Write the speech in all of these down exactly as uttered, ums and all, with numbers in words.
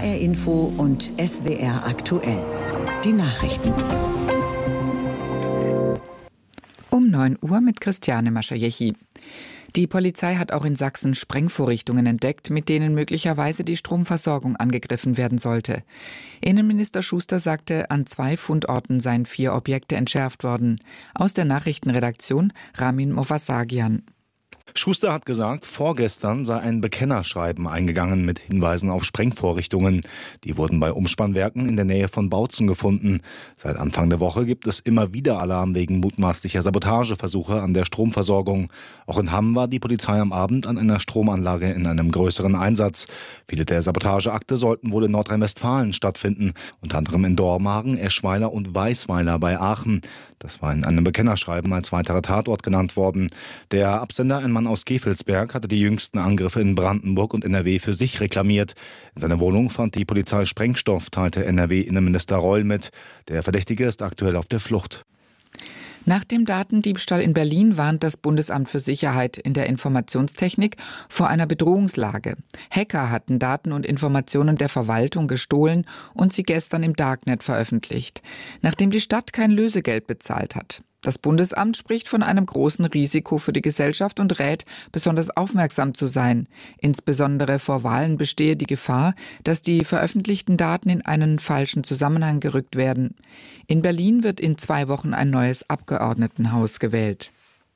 R Info und S W R aktuell. Die Nachrichten. Um neun Uhr mit Christiane Maschajechi. Die Polizei hat auch in Sachsen Sprengvorrichtungen entdeckt, mit denen möglicherweise die Stromversorgung angegriffen werden sollte. Innenminister Schuster sagte, an zwei Fundorten seien vier Objekte entschärft worden. Aus der Nachrichtenredaktion Ramin Movasagian. Schuster hat gesagt, vorgestern sei ein Bekennerschreiben eingegangen mit Hinweisen auf Sprengvorrichtungen. Die wurden bei Umspannwerken in der Nähe von Bautzen gefunden. Seit Anfang der Woche gibt es immer wieder Alarm wegen mutmaßlicher Sabotageversuche an der Stromversorgung. Auch in Hamm war die Polizei am Abend an einer Stromanlage in einem größeren Einsatz. Viele der Sabotageakte sollten wohl in Nordrhein-Westfalen stattfinden, unter anderem in Dormagen, Eschweiler und Weisweiler bei Aachen. Das war in einem Bekennerschreiben als weiterer Tatort genannt worden. Der Absender, ein Mann aus Gevelsberg, hatte die jüngsten Angriffe in Brandenburg und N R W für sich reklamiert. In seiner Wohnung fand die Polizei Sprengstoff, teilte N R W-Innenminister Reul mit. Der Verdächtige ist aktuell auf der Flucht. Nach dem Datendiebstahl in Berlin warnt das Bundesamt für Sicherheit in der Informationstechnik vor einer Bedrohungslage. Hacker hatten Daten und Informationen der Verwaltung gestohlen und sie gestern im Darknet veröffentlicht, nachdem die Stadt kein Lösegeld bezahlt hat. Das Bundesamt spricht von einem großen Risiko für die Gesellschaft und rät, besonders aufmerksam zu sein. Insbesondere vor Wahlen bestehe die Gefahr, dass die veröffentlichten Daten in einen falschen Zusammenhang gerückt werden. In Berlin wird in zwei Wochen ein neues Abgeordnetenhaus gewählt.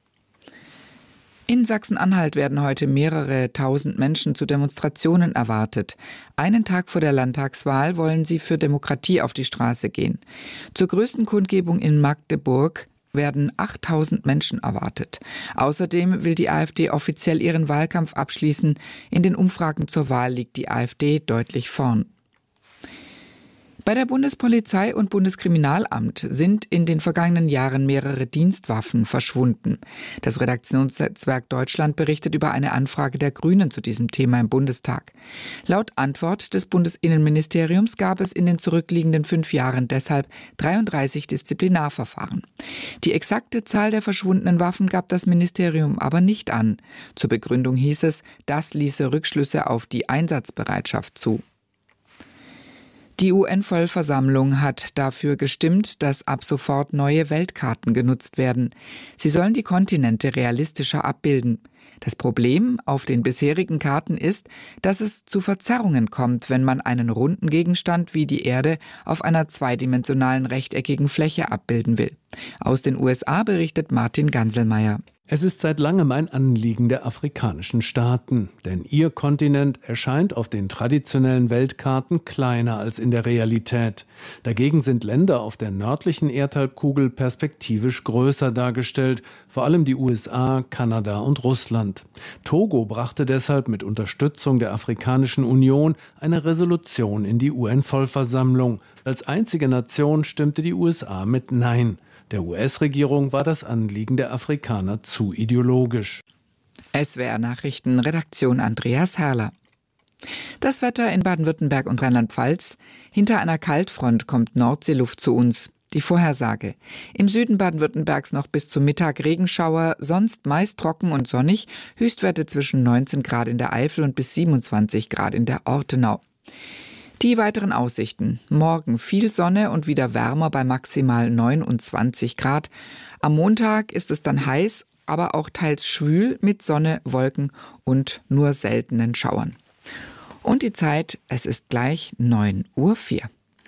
In Sachsen-Anhalt werden heute mehrere tausend Menschen zu Demonstrationen erwartet. Einen Tag vor der Landtagswahl wollen sie für Demokratie auf die Straße gehen. Zur größten Kundgebung in Magdeburg werden achttausend Menschen erwartet. Außerdem will die AfD offiziell ihren Wahlkampf abschließen. In den Umfragen zur Wahl liegt die AfD deutlich vorn. Bei der Bundespolizei und Bundeskriminalamt sind in den vergangenen Jahren mehrere Dienstwaffen verschwunden. Das Redaktionsnetzwerk Deutschland berichtet über eine Anfrage der Grünen zu diesem Thema im Bundestag. Laut Antwort des Bundesinnenministeriums gab es in den zurückliegenden fünf Jahren deshalb dreiunddreißig Disziplinarverfahren. Die exakte Zahl der verschwundenen Waffen gab das Ministerium aber nicht an. Zur Begründung hieß es, das ließe Rückschlüsse auf die Einsatzbereitschaft zu. Die U N-Vollversammlung hat dafür gestimmt, dass ab sofort neue Weltkarten genutzt werden. Sie sollen die Kontinente realistischer abbilden. Das Problem auf den bisherigen Karten ist, dass es zu Verzerrungen kommt, wenn man einen runden Gegenstand wie die Erde auf einer zweidimensionalen rechteckigen Fläche abbilden will. Aus den U S A berichtet Martin Ganselmeier. Es ist seit langem ein Anliegen der afrikanischen Staaten, denn ihr Kontinent erscheint auf den traditionellen Weltkarten kleiner als in der Realität. Dagegen sind Länder auf der nördlichen Erdhalbkugel perspektivisch größer dargestellt, vor allem die U S A, Kanada und Russland. Togo brachte deshalb mit Unterstützung der Afrikanischen Union eine Resolution in die U N-Vollversammlung. Als einzige Nation stimmte die U S A mit Nein. Der U S-Regierung war das Anliegen der Afrikaner zu ideologisch. S W R-Nachrichten, Redaktion Andreas Herrler. Das Wetter in Baden-Württemberg und Rheinland-Pfalz. Hinter einer Kaltfront kommt Nordseeluft zu uns. Die Vorhersage. Im Süden Baden-Württembergs noch bis zum Mittag Regenschauer, sonst meist trocken und sonnig. Höchstwerte zwischen neunzehn Grad in der Eifel und bis siebenundzwanzig Grad in der Ortenau. Die weiteren Aussichten. Morgen viel Sonne und wieder wärmer bei maximal neunundzwanzig Grad. Am Montag ist es dann heiß, aber auch teils schwül mit Sonne, Wolken und nur seltenen Schauern. Und die Zeit, es ist gleich neun Uhr vier.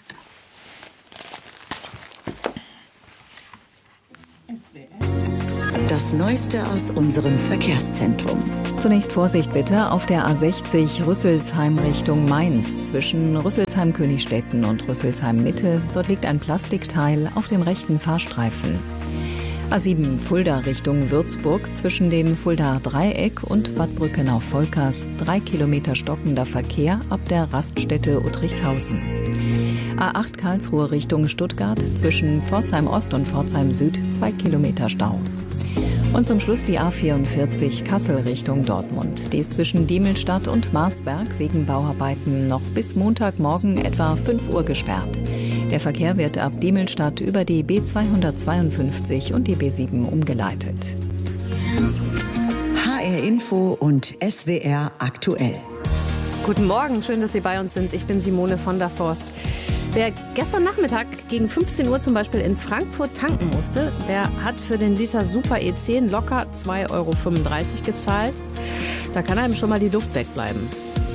Das Neueste aus unserem Verkehrszentrum. Zunächst Vorsicht bitte auf der A sechzig Rüsselsheim Richtung Mainz. Zwischen Rüsselsheim-Königstetten und Rüsselsheim-Mitte. Dort liegt ein Plastikteil auf dem rechten Fahrstreifen. A sieben Fulda Richtung Würzburg zwischen dem Fuldaer Dreieck und Bad Brückenau-Volkers. Drei Kilometer stockender Verkehr ab der Raststätte Uttrichshausen. A acht Karlsruhe Richtung Stuttgart zwischen Pforzheim Ost und Pforzheim Süd. Zwei Kilometer Stau. Und zum Schluss die A vierundvierzig Kassel Richtung Dortmund. Die ist zwischen Diemelstadt und Marsberg wegen Bauarbeiten noch bis Montagmorgen etwa fünf Uhr gesperrt. Der Verkehr wird ab Diemelstadt über die B zweihundertzweiundfünfzig und die B sieben umgeleitet. H R Info und S W R aktuell. Guten Morgen, schön, dass Sie bei uns sind. Ich bin Simone von der Forst. Wer gestern Nachmittag gegen fünfzehn Uhr zum Beispiel in Frankfurt tanken musste, der hat für den Liter Super E zehn locker zwei Euro fünfunddreißig gezahlt. Da kann einem schon mal die Luft wegbleiben.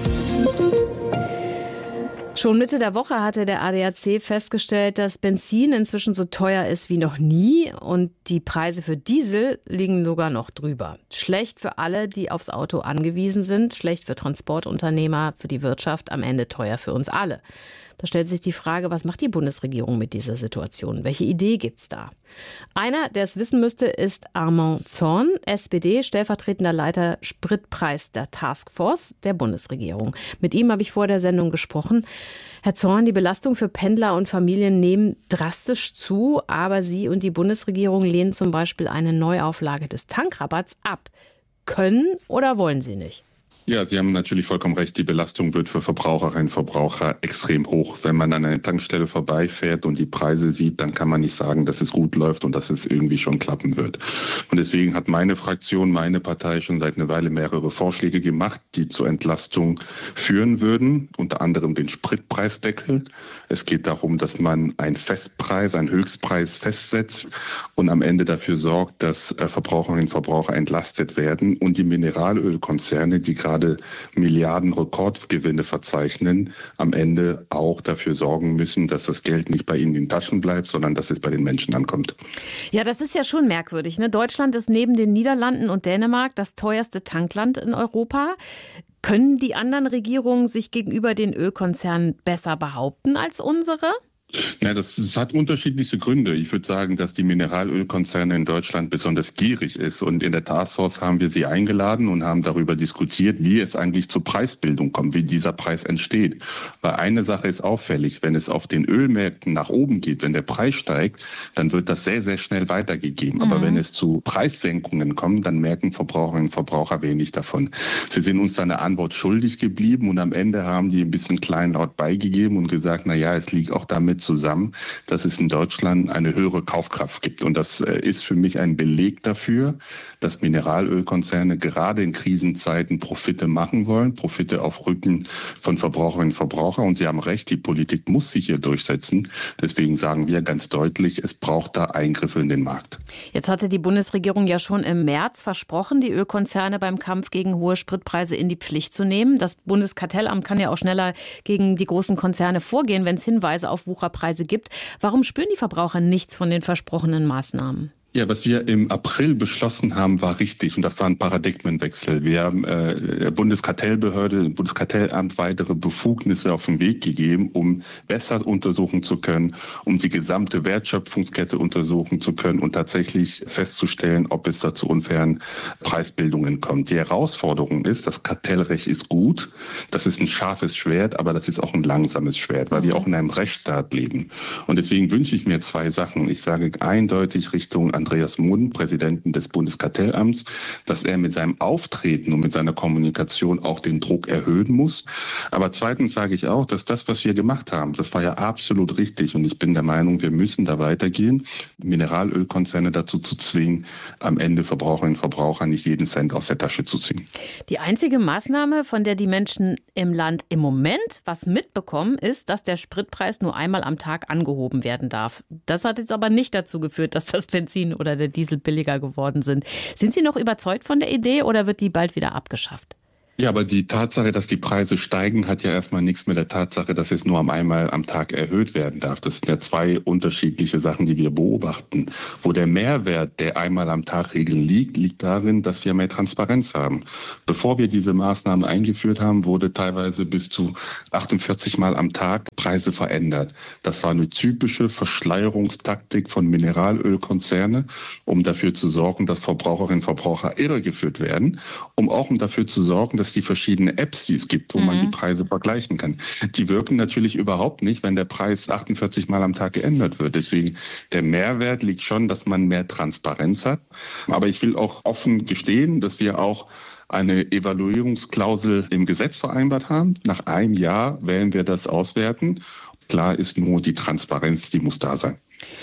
Schon Mitte der Woche hatte der A D A C festgestellt, dass Benzin inzwischen so teuer ist wie noch nie und die Preise für Diesel liegen sogar noch drüber. Schlecht für alle, die aufs Auto angewiesen sind, schlecht für Transportunternehmer, für die Wirtschaft, am Ende teuer für uns alle. Da stellt sich die Frage, was macht die Bundesregierung mit dieser Situation? Welche Idee gibt's da? Einer, der es wissen müsste, ist Armand Zorn, S P D, stellvertretender Leiter Spritpreis der Taskforce der Bundesregierung. Mit ihm habe ich vor der Sendung gesprochen. Herr Zorn, die Belastung für Pendler und Familien nehmen drastisch zu, aber Sie und die Bundesregierung lehnen zum Beispiel eine Neuauflage des Tankrabatts ab. Können oder wollen Sie nicht? Ja, Sie haben natürlich vollkommen recht. Die Belastung wird für Verbraucherinnen und Verbraucher extrem hoch. Wenn man an einer Tankstelle vorbeifährt und die Preise sieht, dann kann man nicht sagen, dass es gut läuft und dass es irgendwie schon klappen wird. Und deswegen hat meine Fraktion, meine Partei schon seit einer Weile mehrere Vorschläge gemacht, die zur Entlastung führen würden. Unter anderem den Spritpreisdeckel. Es geht darum, dass man einen Festpreis, einen Höchstpreis festsetzt und am Ende dafür sorgt, dass Verbraucherinnen und Verbraucher entlastet werden und die Mineralölkonzerne, die gerade Milliarden Rekordgewinne verzeichnen, am Ende auch dafür sorgen müssen, dass das Geld nicht bei ihnen in den Taschen bleibt, sondern dass es bei den Menschen ankommt. Ja, das ist ja schon merkwürdig, ne? Deutschland ist neben den Niederlanden und Dänemark das teuerste Tankland in Europa. Können die anderen Regierungen sich gegenüber den Ölkonzernen besser behaupten als unsere? Ja, das, das hat unterschiedliche Gründe. Ich würde sagen, dass die Mineralölkonzerne in Deutschland besonders gierig ist. Und in der Taskforce haben wir sie eingeladen und haben darüber diskutiert, wie es eigentlich zur Preisbildung kommt, wie dieser Preis entsteht. Weil eine Sache ist auffällig, wenn es auf den Ölmärkten nach oben geht, wenn der Preis steigt, dann wird das sehr, sehr schnell weitergegeben. Mhm. Aber wenn es zu Preissenkungen kommt, dann merken Verbraucherinnen und Verbraucher wenig davon. Sie sind uns dann eine Antwort schuldig geblieben und am Ende haben die ein bisschen kleinlaut beigegeben und gesagt, na ja, es liegt auch damit zusammen, dass es in Deutschland eine höhere Kaufkraft gibt. Und das ist für mich ein Beleg dafür, dass Mineralölkonzerne gerade in Krisenzeiten Profite machen wollen, Profite auf Rücken von Verbraucherinnen und Verbrauchern. Und Sie haben recht, die Politik muss sich hier durchsetzen. Deswegen sagen wir ganz deutlich, es braucht da Eingriffe in den Markt. Jetzt hatte die Bundesregierung ja schon im März versprochen, die Ölkonzerne beim Kampf gegen hohe Spritpreise in die Pflicht zu nehmen. Das Bundeskartellamt kann ja auch schneller gegen die großen Konzerne vorgehen, wenn es Hinweise auf Wucherpreise gibt. Warum spüren die Verbraucher nichts von den versprochenen Maßnahmen? Ja, was wir im April beschlossen haben, war richtig und das war ein Paradigmenwechsel. Wir haben äh, der Bundeskartellbehörde, dem Bundeskartellamt weitere Befugnisse auf den Weg gegeben, um besser untersuchen zu können, um die gesamte Wertschöpfungskette untersuchen zu können und tatsächlich festzustellen, ob es da zu unfairen Preisbildungen kommt. Die Herausforderung ist, das Kartellrecht ist gut, das ist ein scharfes Schwert, aber das ist auch ein langsames Schwert, weil wir auch in einem Rechtsstaat leben. Und deswegen wünsche ich mir zwei Sachen. Ich sage eindeutig Richtung Andreas Moden, Präsidenten des Bundeskartellamts, dass er mit seinem Auftreten und mit seiner Kommunikation auch den Druck erhöhen muss. Aber zweitens sage ich auch, dass das, was wir gemacht haben, das war ja absolut richtig. Und ich bin der Meinung, wir müssen da weitergehen, Mineralölkonzerne dazu zu zwingen, am Ende Verbraucherinnen und Verbraucher nicht jeden Cent aus der Tasche zu ziehen. Die einzige Maßnahme, von der die Menschen im Land im Moment was mitbekommen, ist, dass der Spritpreis nur einmal am Tag angehoben werden darf. Das hat jetzt aber nicht dazu geführt, dass das Benzin oder der Diesel billiger geworden sind. Sind Sie noch überzeugt von der Idee oder wird die bald wieder abgeschafft? Ja, aber die Tatsache, dass die Preise steigen, hat ja erstmal nichts mit der Tatsache, dass es nur einmal am Tag erhöht werden darf. Das sind ja zwei unterschiedliche Sachen, die wir beobachten. Wo der Mehrwert der einmal am Tag Regeln liegt, liegt darin, dass wir mehr Transparenz haben. Bevor wir diese Maßnahmen eingeführt haben, wurde teilweise bis zu achtundvierzig Mal am Tag Preise verändert. Das war eine typische Verschleierungstaktik von Mineralölkonzernen, um dafür zu sorgen, dass Verbraucherinnen und Verbraucher irregeführt werden, um auch um dafür zu sorgen, dass die verschiedenen Apps, die es gibt, wo mhm. man die Preise vergleichen kann, die wirken natürlich überhaupt nicht, wenn der Preis achtundvierzig Mal am Tag geändert wird. Deswegen der Mehrwert liegt schon, dass man mehr Transparenz hat. Aber ich will auch offen gestehen, dass wir auch eine Evaluierungsklausel im Gesetz vereinbart haben. Nach einem Jahr werden wir das auswerten. Klar ist nur die Transparenz, die muss da sein.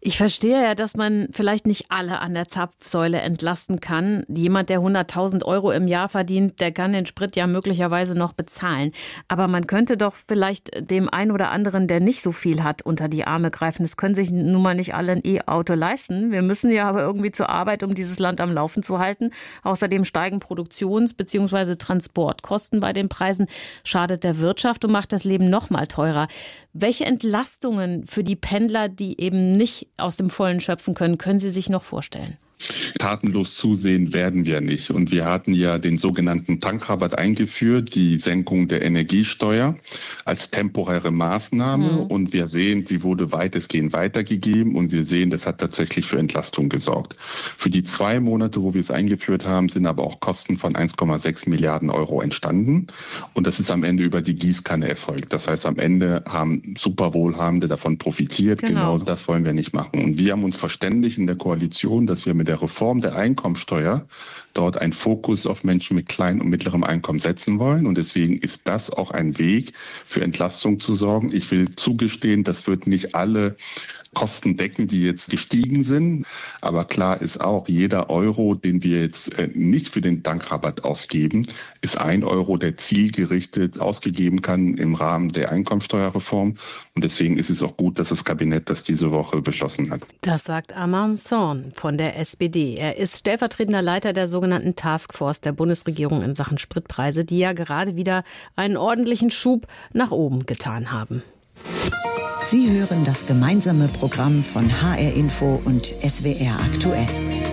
Ich verstehe ja, dass man vielleicht nicht alle an der Zapfsäule entlasten kann. Jemand, der hunderttausend Euro im Jahr verdient, der kann den Sprit ja möglicherweise noch bezahlen. Aber man könnte doch vielleicht dem einen oder anderen, der nicht so viel hat, unter die Arme greifen. Es können sich nun mal nicht alle ein E-Auto leisten. Wir müssen ja aber irgendwie zur Arbeit, um dieses Land am Laufen zu halten. Außerdem steigen Produktions- bzw. Transportkosten bei den Preisen, schadet der Wirtschaft und macht das Leben noch mal teurer. Welche Entlastungen für die Pendler, die eben nicht aus dem Vollen schöpfen können, können Sie sich noch vorstellen? Tatenlos zusehen werden wir nicht. Und wir hatten ja den sogenannten Tankrabatt eingeführt, die Senkung der Energiesteuer als temporäre Maßnahme. Mhm. Und wir sehen, sie wurde weitestgehend weitergegeben. Und wir sehen, das hat tatsächlich für Entlastung gesorgt. Für die zwei Monate, wo wir es eingeführt haben, sind aber auch Kosten von eins Komma sechs Milliarden Euro entstanden. Und das ist am Ende über die Gießkanne erfolgt. Das heißt, am Ende haben Superwohlhabende davon profitiert. Genau. Genau das wollen wir nicht machen. Und wir haben uns verständigt in der Koalition, dass wir mit der Reform der Einkommensteuer dort einen Fokus auf Menschen mit kleinem und mittlerem Einkommen setzen wollen. Und deswegen ist das auch ein Weg, für Entlastung zu sorgen. Ich will zugestehen, das wird nicht alle Kosten decken, die jetzt gestiegen sind. Aber klar ist auch, jeder Euro, den wir jetzt nicht für den Tankrabatt ausgeben, ist ein Euro, der zielgerichtet ausgegeben kann im Rahmen der Einkommensteuerreform. Und deswegen ist es auch gut, dass das Kabinett das diese Woche beschlossen hat. Das sagt Arman Zorn von der S P D. Er ist stellvertretender Leiter der sogenannten Taskforce der Bundesregierung in Sachen Spritpreise, die ja gerade wieder einen ordentlichen Schub nach oben getan haben. Sie hören das gemeinsame Programm von H R Info und S W R aktuell.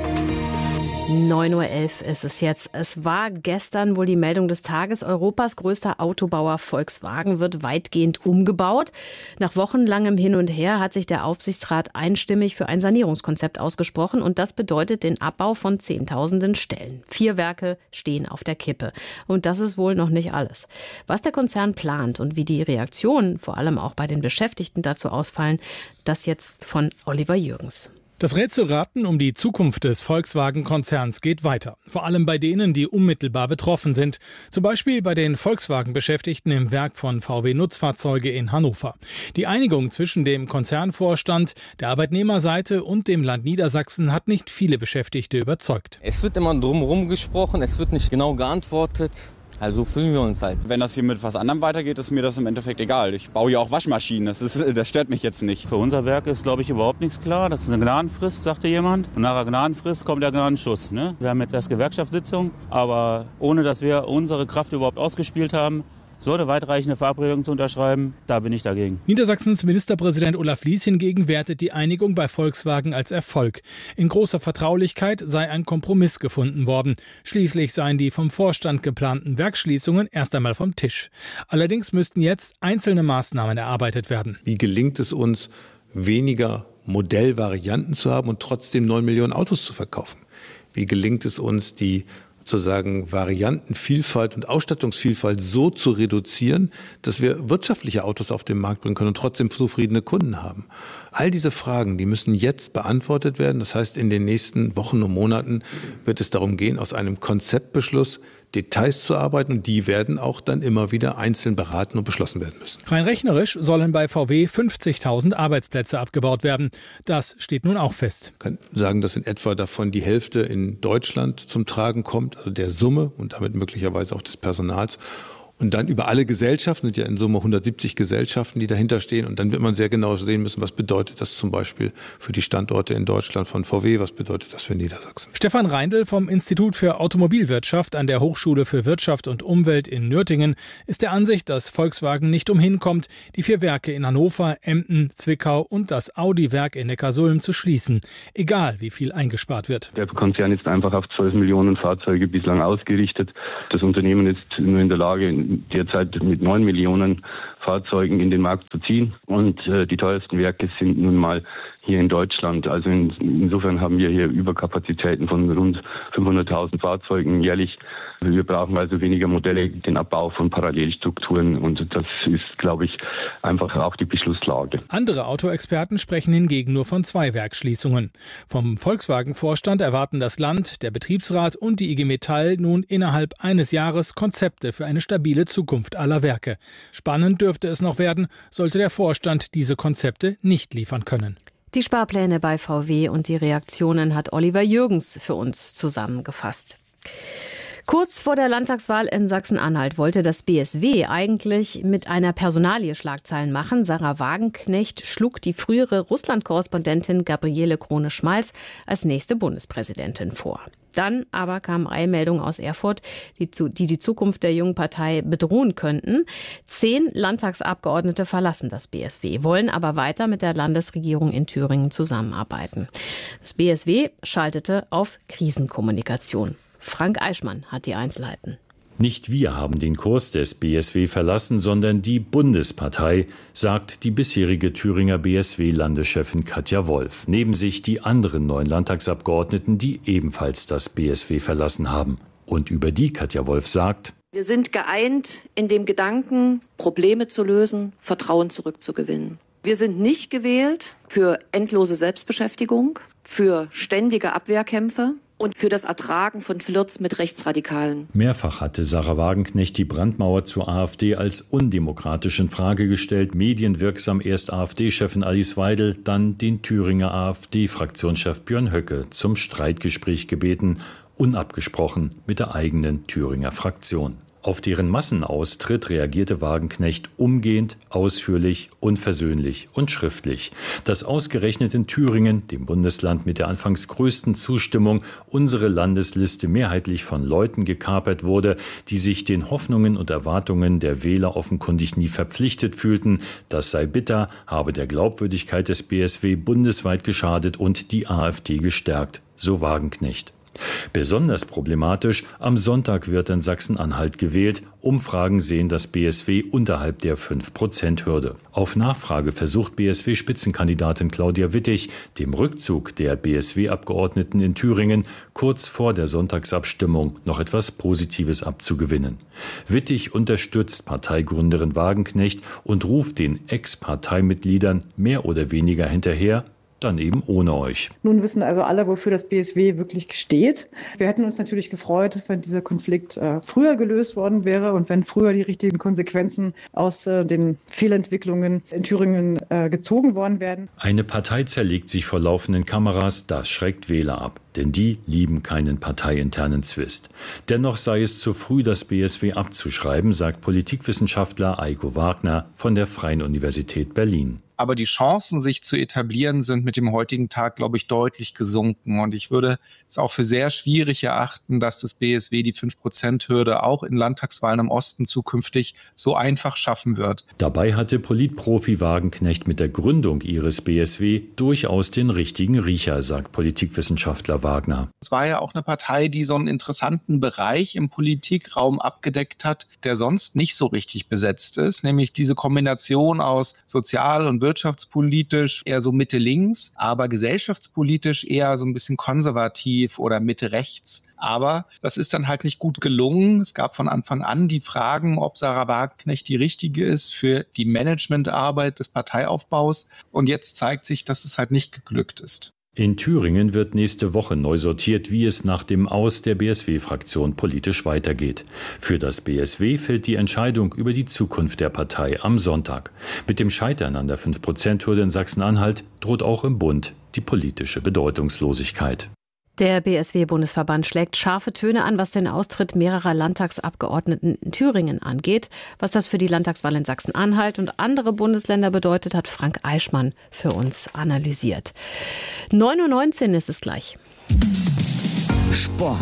neun Uhr elf ist es jetzt. Es war gestern wohl die Meldung des Tages. Europas größter Autobauer Volkswagen wird weitgehend umgebaut. Nach wochenlangem Hin und Her hat sich der Aufsichtsrat einstimmig für ein Sanierungskonzept ausgesprochen. Und das bedeutet den Abbau von Zehntausenden Stellen. Vier Werke stehen auf der Kippe. Und das ist wohl noch nicht alles. Was der Konzern plant und wie die Reaktionen, vor allem auch bei den Beschäftigten, dazu ausfallen, das jetzt von Oliver Jürgens. Das Rätselraten um die Zukunft des Volkswagen-Konzerns geht weiter. Vor allem bei denen, die unmittelbar betroffen sind. Zum Beispiel bei den Volkswagen-Beschäftigten im Werk von V W Nutzfahrzeuge in Hannover. Die Einigung zwischen dem Konzernvorstand, der Arbeitnehmerseite und dem Land Niedersachsen hat nicht viele Beschäftigte überzeugt. Es wird immer drumherum gesprochen, es wird nicht genau geantwortet. Also fühlen wir uns halt. Wenn das hier mit was anderem weitergeht, ist mir das im Endeffekt egal. Ich baue ja auch Waschmaschinen, das, ist, das stört mich jetzt nicht. Für unser Werk ist, glaube ich, überhaupt nichts klar. Das ist eine Gnadenfrist, sagte jemand. Und nach der Gnadenfrist kommt der Gnadenschuss. Ne? Wir haben jetzt erst Gewerkschaftssitzung, aber ohne, dass wir unsere Kraft überhaupt ausgespielt haben, so eine weitreichende Verabredung zu unterschreiben, da bin ich dagegen. Niedersachsens Ministerpräsident Olaf Lies hingegen wertet die Einigung bei Volkswagen als Erfolg. In großer Vertraulichkeit sei ein Kompromiss gefunden worden. Schließlich seien die vom Vorstand geplanten Werksschließungen erst einmal vom Tisch. Allerdings müssten jetzt einzelne Maßnahmen erarbeitet werden. Wie gelingt es uns, weniger Modellvarianten zu haben und trotzdem neun Millionen Autos zu verkaufen? Wie gelingt es uns, die sozusagen Variantenvielfalt und Ausstattungsvielfalt so zu reduzieren, dass wir wirtschaftliche Autos auf den Markt bringen können und trotzdem zufriedene Kunden haben. All diese Fragen, die müssen jetzt beantwortet werden. Das heißt, in den nächsten Wochen und Monaten wird es darum gehen, aus einem Konzeptbeschluss Details zu arbeiten, und die werden auch dann immer wieder einzeln beraten und beschlossen werden müssen. Rein rechnerisch sollen bei V W fünfzigtausend Arbeitsplätze abgebaut werden. Das steht nun auch fest. Ich kann sagen, dass in etwa davon die Hälfte in Deutschland zum Tragen kommt, also der Summe und damit möglicherweise auch des Personals. Und dann über alle Gesellschaften, sind ja in Summe hundertsiebzig Gesellschaften, die dahinter stehen. Und dann wird man sehr genau sehen müssen, was bedeutet das zum Beispiel für die Standorte in Deutschland von V W, was bedeutet das für Niedersachsen. Stefan Reindl vom Institut für Automobilwirtschaft an der Hochschule für Wirtschaft und Umwelt in Nürtingen ist der Ansicht, dass Volkswagen nicht umhin kommt, die vier Werke in Hannover, Emden, Zwickau und das Audi-Werk in Neckarsulm zu schließen, egal wie viel eingespart wird. Der Konzern ist einfach auf zwölf Millionen Fahrzeuge bislang ausgerichtet. Das Unternehmen ist nur in der Lage, derzeit mit neun Millionen Fahrzeugen in den Markt zu ziehen. Und äh, die teuersten Werke sind nun mal hier in Deutschland. Also in, insofern haben wir hier Überkapazitäten von rund fünfhunderttausend Fahrzeugen jährlich. Wir brauchen also weniger Modelle, den Abbau von Parallelstrukturen. Und das ist, glaube ich, einfach auch die Beschlusslage. Andere Autoexperten sprechen hingegen nur von zwei Werksschließungen. Vom Volkswagen-Vorstand erwarten das Land, der Betriebsrat und die I G Metall nun innerhalb eines Jahres Konzepte für eine stabile Zukunft aller Werke. Spannend dürfte es noch werden, sollte der Vorstand diese Konzepte nicht liefern können. Die Sparpläne bei V W und die Reaktionen hat Oliver Jürgens für uns zusammengefasst. Kurz vor der Landtagswahl in Sachsen-Anhalt wollte das B S W eigentlich mit einer Personalie Schlagzeilen machen. Sarah Wagenknecht schlug die frühere Russland-Korrespondentin Gabriele Krone-Schmalz als nächste Bundespräsidentin vor. Dann aber kamen Eilmeldungen aus Erfurt, die, zu, die die Zukunft der jungen Partei bedrohen könnten. Zehn Landtagsabgeordnete verlassen das B S W, wollen aber weiter mit der Landesregierung in Thüringen zusammenarbeiten. Das B S W schaltete auf Krisenkommunikation. Frank Eichmann hat die Einzelheiten. Nicht wir haben den Kurs des B S W verlassen, sondern die Bundespartei, sagt die bisherige Thüringer B S W-Landeschefin Katja Wolf. Neben sich die anderen neun Landtagsabgeordneten, die ebenfalls das B S W verlassen haben. Und über die Katja Wolf sagt: Wir sind geeint in dem Gedanken, Probleme zu lösen, Vertrauen zurückzugewinnen. Wir sind nicht gewählt für endlose Selbstbeschäftigung, für ständige Abwehrkämpfe und für das Ertragen von Flirts mit Rechtsradikalen. Mehrfach hatte Sarah Wagenknecht die Brandmauer zur AfD als undemokratisch in Frage gestellt. Medienwirksam erst AfD-Chefin Alice Weidel, dann den Thüringer AfD-Fraktionschef Björn Höcke zum Streitgespräch gebeten, unabgesprochen mit der eigenen Thüringer Fraktion. Auf deren Massenaustritt reagierte Wagenknecht umgehend, ausführlich, unversöhnlich und schriftlich. Dass ausgerechnet in Thüringen, dem Bundesland mit der anfangs größten Zustimmung, unsere Landesliste mehrheitlich von Leuten gekapert wurde, die sich den Hoffnungen und Erwartungen der Wähler offenkundig nie verpflichtet fühlten, das sei bitter, habe der Glaubwürdigkeit des B S W bundesweit geschadet und die AfD gestärkt, so Wagenknecht. Besonders problematisch: Am Sonntag wird in Sachsen-Anhalt gewählt. Umfragen sehen das B S W unterhalb der fünf Prozent Hürde. Auf Nachfrage versucht B S W-Spitzenkandidatin Claudia Wittig, dem Rückzug der B S W-Abgeordneten in Thüringen kurz vor der Sonntagsabstimmung noch etwas Positives abzugewinnen. Wittig unterstützt Parteigründerin Wagenknecht und ruft den Ex-Parteimitgliedern mehr oder weniger hinterher: Dann eben ohne euch. Nun wissen also alle, wofür das B S W wirklich steht. Wir hätten uns natürlich gefreut, wenn dieser Konflikt äh, früher gelöst worden wäre und wenn früher die richtigen Konsequenzen aus äh, den Fehlentwicklungen in Thüringen äh, gezogen worden wären. Eine Partei zerlegt sich vor laufenden Kameras, das schreckt Wähler ab. Denn die lieben keinen parteiinternen Zwist. Dennoch sei es zu früh, das B S W abzuschreiben, sagt Politikwissenschaftler Eiko Wagner von der Freien Universität Berlin. Aber die Chancen, sich zu etablieren, sind mit dem heutigen Tag, glaube ich, deutlich gesunken. Und ich würde es auch für sehr schwierig erachten, dass das B S W die fünf Prozent Hürde auch in Landtagswahlen im Osten zukünftig so einfach schaffen wird. Dabei hatte Politprofi Wagenknecht mit der Gründung ihres B S W durchaus den richtigen Riecher, sagt Politikwissenschaftler Wagner. Es war ja auch eine Partei, die so einen interessanten Bereich im Politikraum abgedeckt hat, der sonst nicht so richtig besetzt ist, nämlich diese Kombination aus sozial- und wirtschaftspolitisch eher so Mitte-links, aber gesellschaftspolitisch eher so ein bisschen konservativ oder Mitte-rechts. Aber das ist dann halt nicht gut gelungen. Es gab von Anfang an die Fragen, ob Sarah Wagenknecht die richtige ist für die Managementarbeit des Parteiaufbaus. Und jetzt zeigt sich, dass es halt nicht geglückt ist. In Thüringen wird nächste Woche neu sortiert, wie es nach dem Aus der B S W-Fraktion politisch weitergeht. Für das B S W fällt die Entscheidung über die Zukunft der Partei am Sonntag. Mit dem Scheitern an der fünf Prozent Hürde in Sachsen-Anhalt droht auch im Bund die politische Bedeutungslosigkeit. Der B S W-Bundesverband schlägt scharfe Töne an, was den Austritt mehrerer Landtagsabgeordneten in Thüringen angeht. Was das für die Landtagswahl in Sachsen-Anhalt und andere Bundesländer bedeutet, hat Frank Eichmann für uns analysiert. neun Uhr neunzehn ist es gleich. Sport.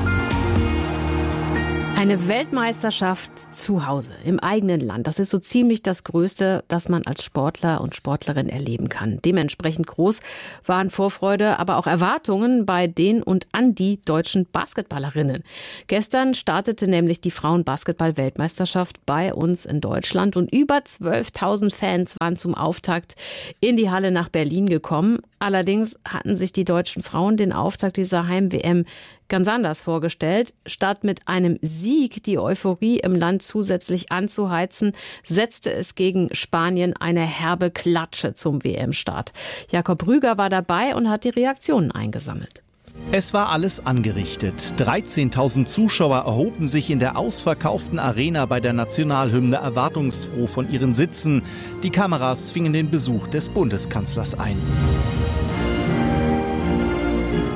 Eine Weltmeisterschaft zu Hause, im eigenen Land, das ist so ziemlich das Größte, das man als Sportler und Sportlerin erleben kann. Dementsprechend groß waren Vorfreude, aber auch Erwartungen bei den und an die deutschen Basketballerinnen. Gestern startete nämlich die Frauen-Basketball-Weltmeisterschaft bei uns in Deutschland und über zwölftausend Fans waren zum Auftakt in die Halle nach Berlin gekommen. Allerdings hatten sich die deutschen Frauen den Auftakt dieser Heim-W M ganz anders vorgestellt. Statt mit einem Sieg die Euphorie im Land zusätzlich anzuheizen, setzte es gegen Spanien eine herbe Klatsche zum W M-Start. Jakob Rüger war dabei und hat die Reaktionen eingesammelt. Es war alles angerichtet. dreizehntausend Zuschauer erhoben sich in der ausverkauften Arena bei der Nationalhymne erwartungsfroh von ihren Sitzen. Die Kameras fingen den Besuch des Bundeskanzlers ein.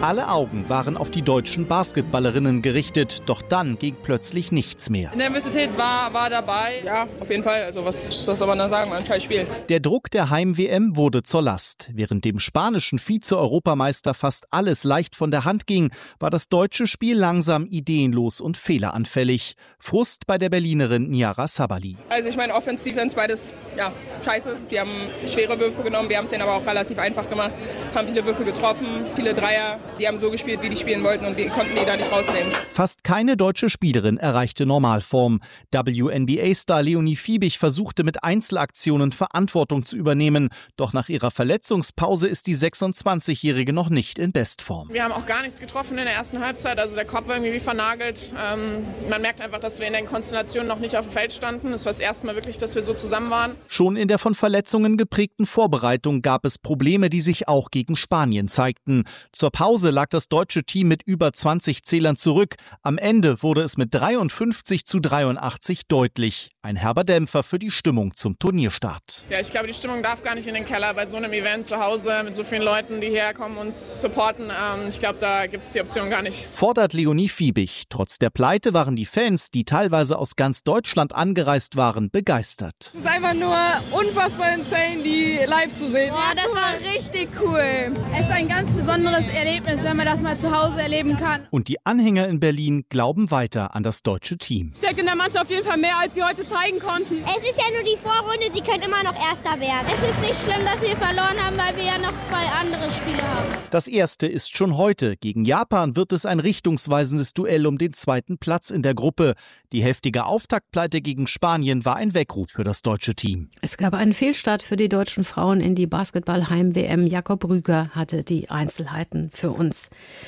Alle Augen waren auf die deutschen Basketballerinnen gerichtet, doch dann ging plötzlich nichts mehr. Nervosität war, war dabei, ja, auf jeden Fall. Also was, was soll man da sagen, ein scheiß Spiel. Der Druck der Heim-W M wurde zur Last. Während dem spanischen Vize-Europameister fast alles leicht von der Hand ging, war das deutsche Spiel langsam ideenlos und fehleranfällig. Frust bei der Berlinerin Niara Sabali. Also ich meine, Offense, Defense, beides, ja, scheiße. Die haben schwere Würfe genommen, wir haben es denen aber auch relativ einfach gemacht, haben viele Würfe getroffen, viele Dreier. Die haben so gespielt, wie die spielen wollten und wir konnten die da nicht rausnehmen. Fast keine deutsche Spielerin erreichte Normalform. W N B A-Star Leonie Fiebig versuchte mit Einzelaktionen Verantwortung zu übernehmen. Doch nach ihrer Verletzungspause ist die sechsundzwanzigjährige noch nicht in Bestform. Wir haben auch gar nichts getroffen in der ersten Halbzeit. Also der Kopf war irgendwie wie vernagelt. Ähm, man merkt einfach, dass wir in den Konstellationen noch nicht auf dem Feld standen. Es war das erste Mal wirklich, dass wir so zusammen waren. Schon in der von Verletzungen geprägten Vorbereitung gab es Probleme, die sich auch gegen Spanien zeigten. Zur Pause lag das deutsche Team mit über zwanzig Zählern zurück. Am Ende wurde es mit dreiundfünfzig zu dreiundachtzig deutlich. Ein herber Dämpfer für die Stimmung zum Turnierstart. Ja, ich glaube, die Stimmung darf gar nicht in den Keller bei so einem Event zu Hause mit so vielen Leuten, die herkommen und uns supporten. Ähm, ich glaube, da gibt es die Option gar nicht. Fordert Leonie Fiebig. Trotz der Pleite waren die Fans, die teilweise aus ganz Deutschland angereist waren, begeistert. Es ist einfach nur unfassbar insane, die live zu sehen. Boah, das war richtig cool. Es ist ein ganz besonderes Erlebnis, wenn man das mal zu Hause erleben kann. Und die Anhänger in Berlin glauben weiter an das deutsche Team. Ich denke in der Mannschaft auf jeden Fall mehr, als sie heute zeigen konnten. Es ist ja nur die Vorrunde, sie können immer noch Erster werden. Es ist nicht schlimm, dass wir verloren haben, weil wir ja noch zwei andere Spiele haben. Das erste ist schon heute. Gegen Japan wird es ein richtungsweisendes Duell um den zweiten Platz in der Gruppe. Die heftige Auftaktpleite gegen Spanien war ein Weckruf für das deutsche Team. Es gab einen Fehlstart für die deutschen Frauen in die Basketball-Heim-W M. Jakob Rüger hatte die Einzelheiten für uns.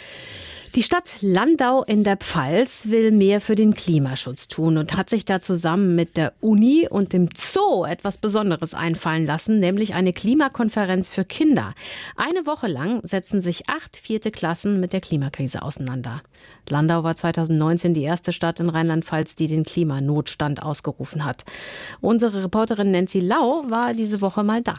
Die Stadt Landau in der Pfalz will mehr für den Klimaschutz tun und hat sich da zusammen mit der Uni und dem Zoo etwas Besonderes einfallen lassen, nämlich eine Klimakonferenz für Kinder. Eine Woche lang setzen sich acht vierte Klassen mit der Klimakrise auseinander. Landau war zweitausendneunzehn die erste Stadt in Rheinland-Pfalz, die den Klimanotstand ausgerufen hat. Unsere Reporterin Nancy Lau war diese Woche mal da.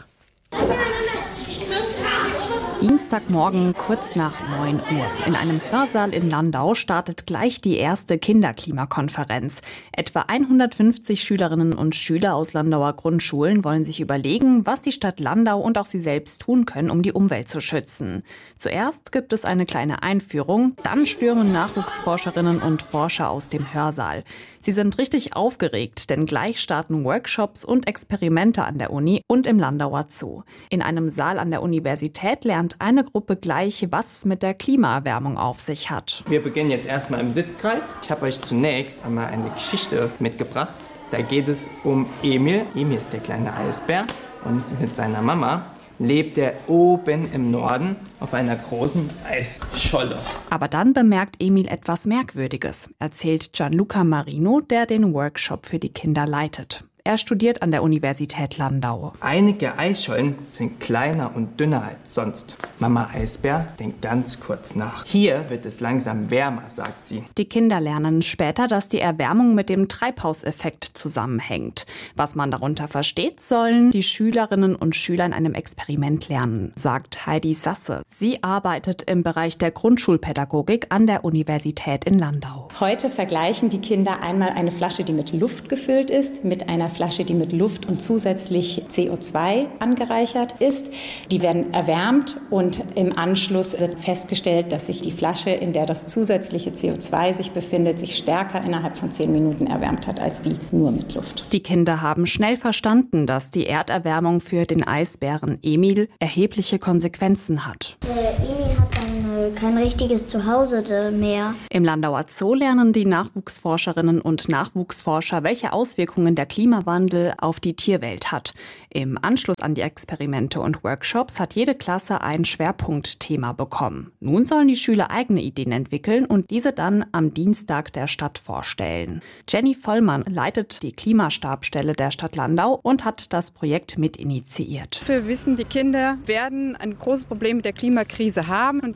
Dienstagmorgen kurz nach neun Uhr. In einem Hörsaal in Landau startet gleich die erste Kinderklimakonferenz. Etwa hundertfünfzig Schülerinnen und Schüler aus Landauer Grundschulen wollen sich überlegen, was die Stadt Landau und auch sie selbst tun können, um die Umwelt zu schützen. Zuerst gibt es eine kleine Einführung, dann stürmen Nachwuchsforscherinnen und Forscher aus dem Hörsaal. Sie sind richtig aufgeregt, denn gleich starten Workshops und Experimente an der Uni und im Landauer Zoo. In einem Saal an der Universität lernt eine Gruppe gleich, was es mit der Klimaerwärmung auf sich hat. Wir beginnen jetzt erstmal im Sitzkreis. Ich habe euch zunächst einmal eine Geschichte mitgebracht. Da geht es um Emil. Emil ist der kleine Eisbär und mit seiner Mama lebt er oben im Norden auf einer großen Eisscholle. Aber dann bemerkt Emil etwas Merkwürdiges, erzählt Gianluca Marino, der den Workshop für die Kinder leitet. Er studiert an der Universität Landau. Einige Eisschollen sind kleiner und dünner als sonst. Mama Eisbär denkt ganz kurz nach. Hier wird es langsam wärmer, sagt sie. Die Kinder lernen später, dass die Erwärmung mit dem Treibhauseffekt zusammenhängt. Was man darunter versteht, sollen die Schülerinnen und Schüler in einem Experiment lernen, sagt Heidi Sasse. Sie arbeitet im Bereich der Grundschulpädagogik an der Universität in Landau. Heute vergleichen die Kinder einmal eine Flasche, die mit Luft gefüllt ist, mit einer Flasche, die mit Luft und zusätzlich C O zwei angereichert ist. Die werden erwärmt und im Anschluss wird festgestellt, dass sich die Flasche, in der das zusätzliche C O zwei sich befindet, sich stärker innerhalb von zehn Minuten erwärmt hat als die nur mit Luft. Die Kinder haben schnell verstanden, dass die Erderwärmung für den Eisbären Emil erhebliche Konsequenzen hat. Äh, Emil hat dann äh, kein richtiges Zuhause mehr. Im Landauer Zoo lernen die Nachwuchsforscherinnen und Nachwuchsforscher, welche Auswirkungen der Klimawandel auf die Tierwelt hat. Im Anschluss an die Experimente und Workshops hat jede Klasse ein Schwerpunktthema bekommen. Nun sollen die Schüler eigene Ideen entwickeln und diese dann am Dienstag der Stadt vorstellen. Jenny Vollmann leitet die Klimastabsstelle der Stadt Landau und hat das Projekt mit initiiert. Wir wissen, die Kinder werden ein großes Problem mit der Klimakrise haben und wir wollen sie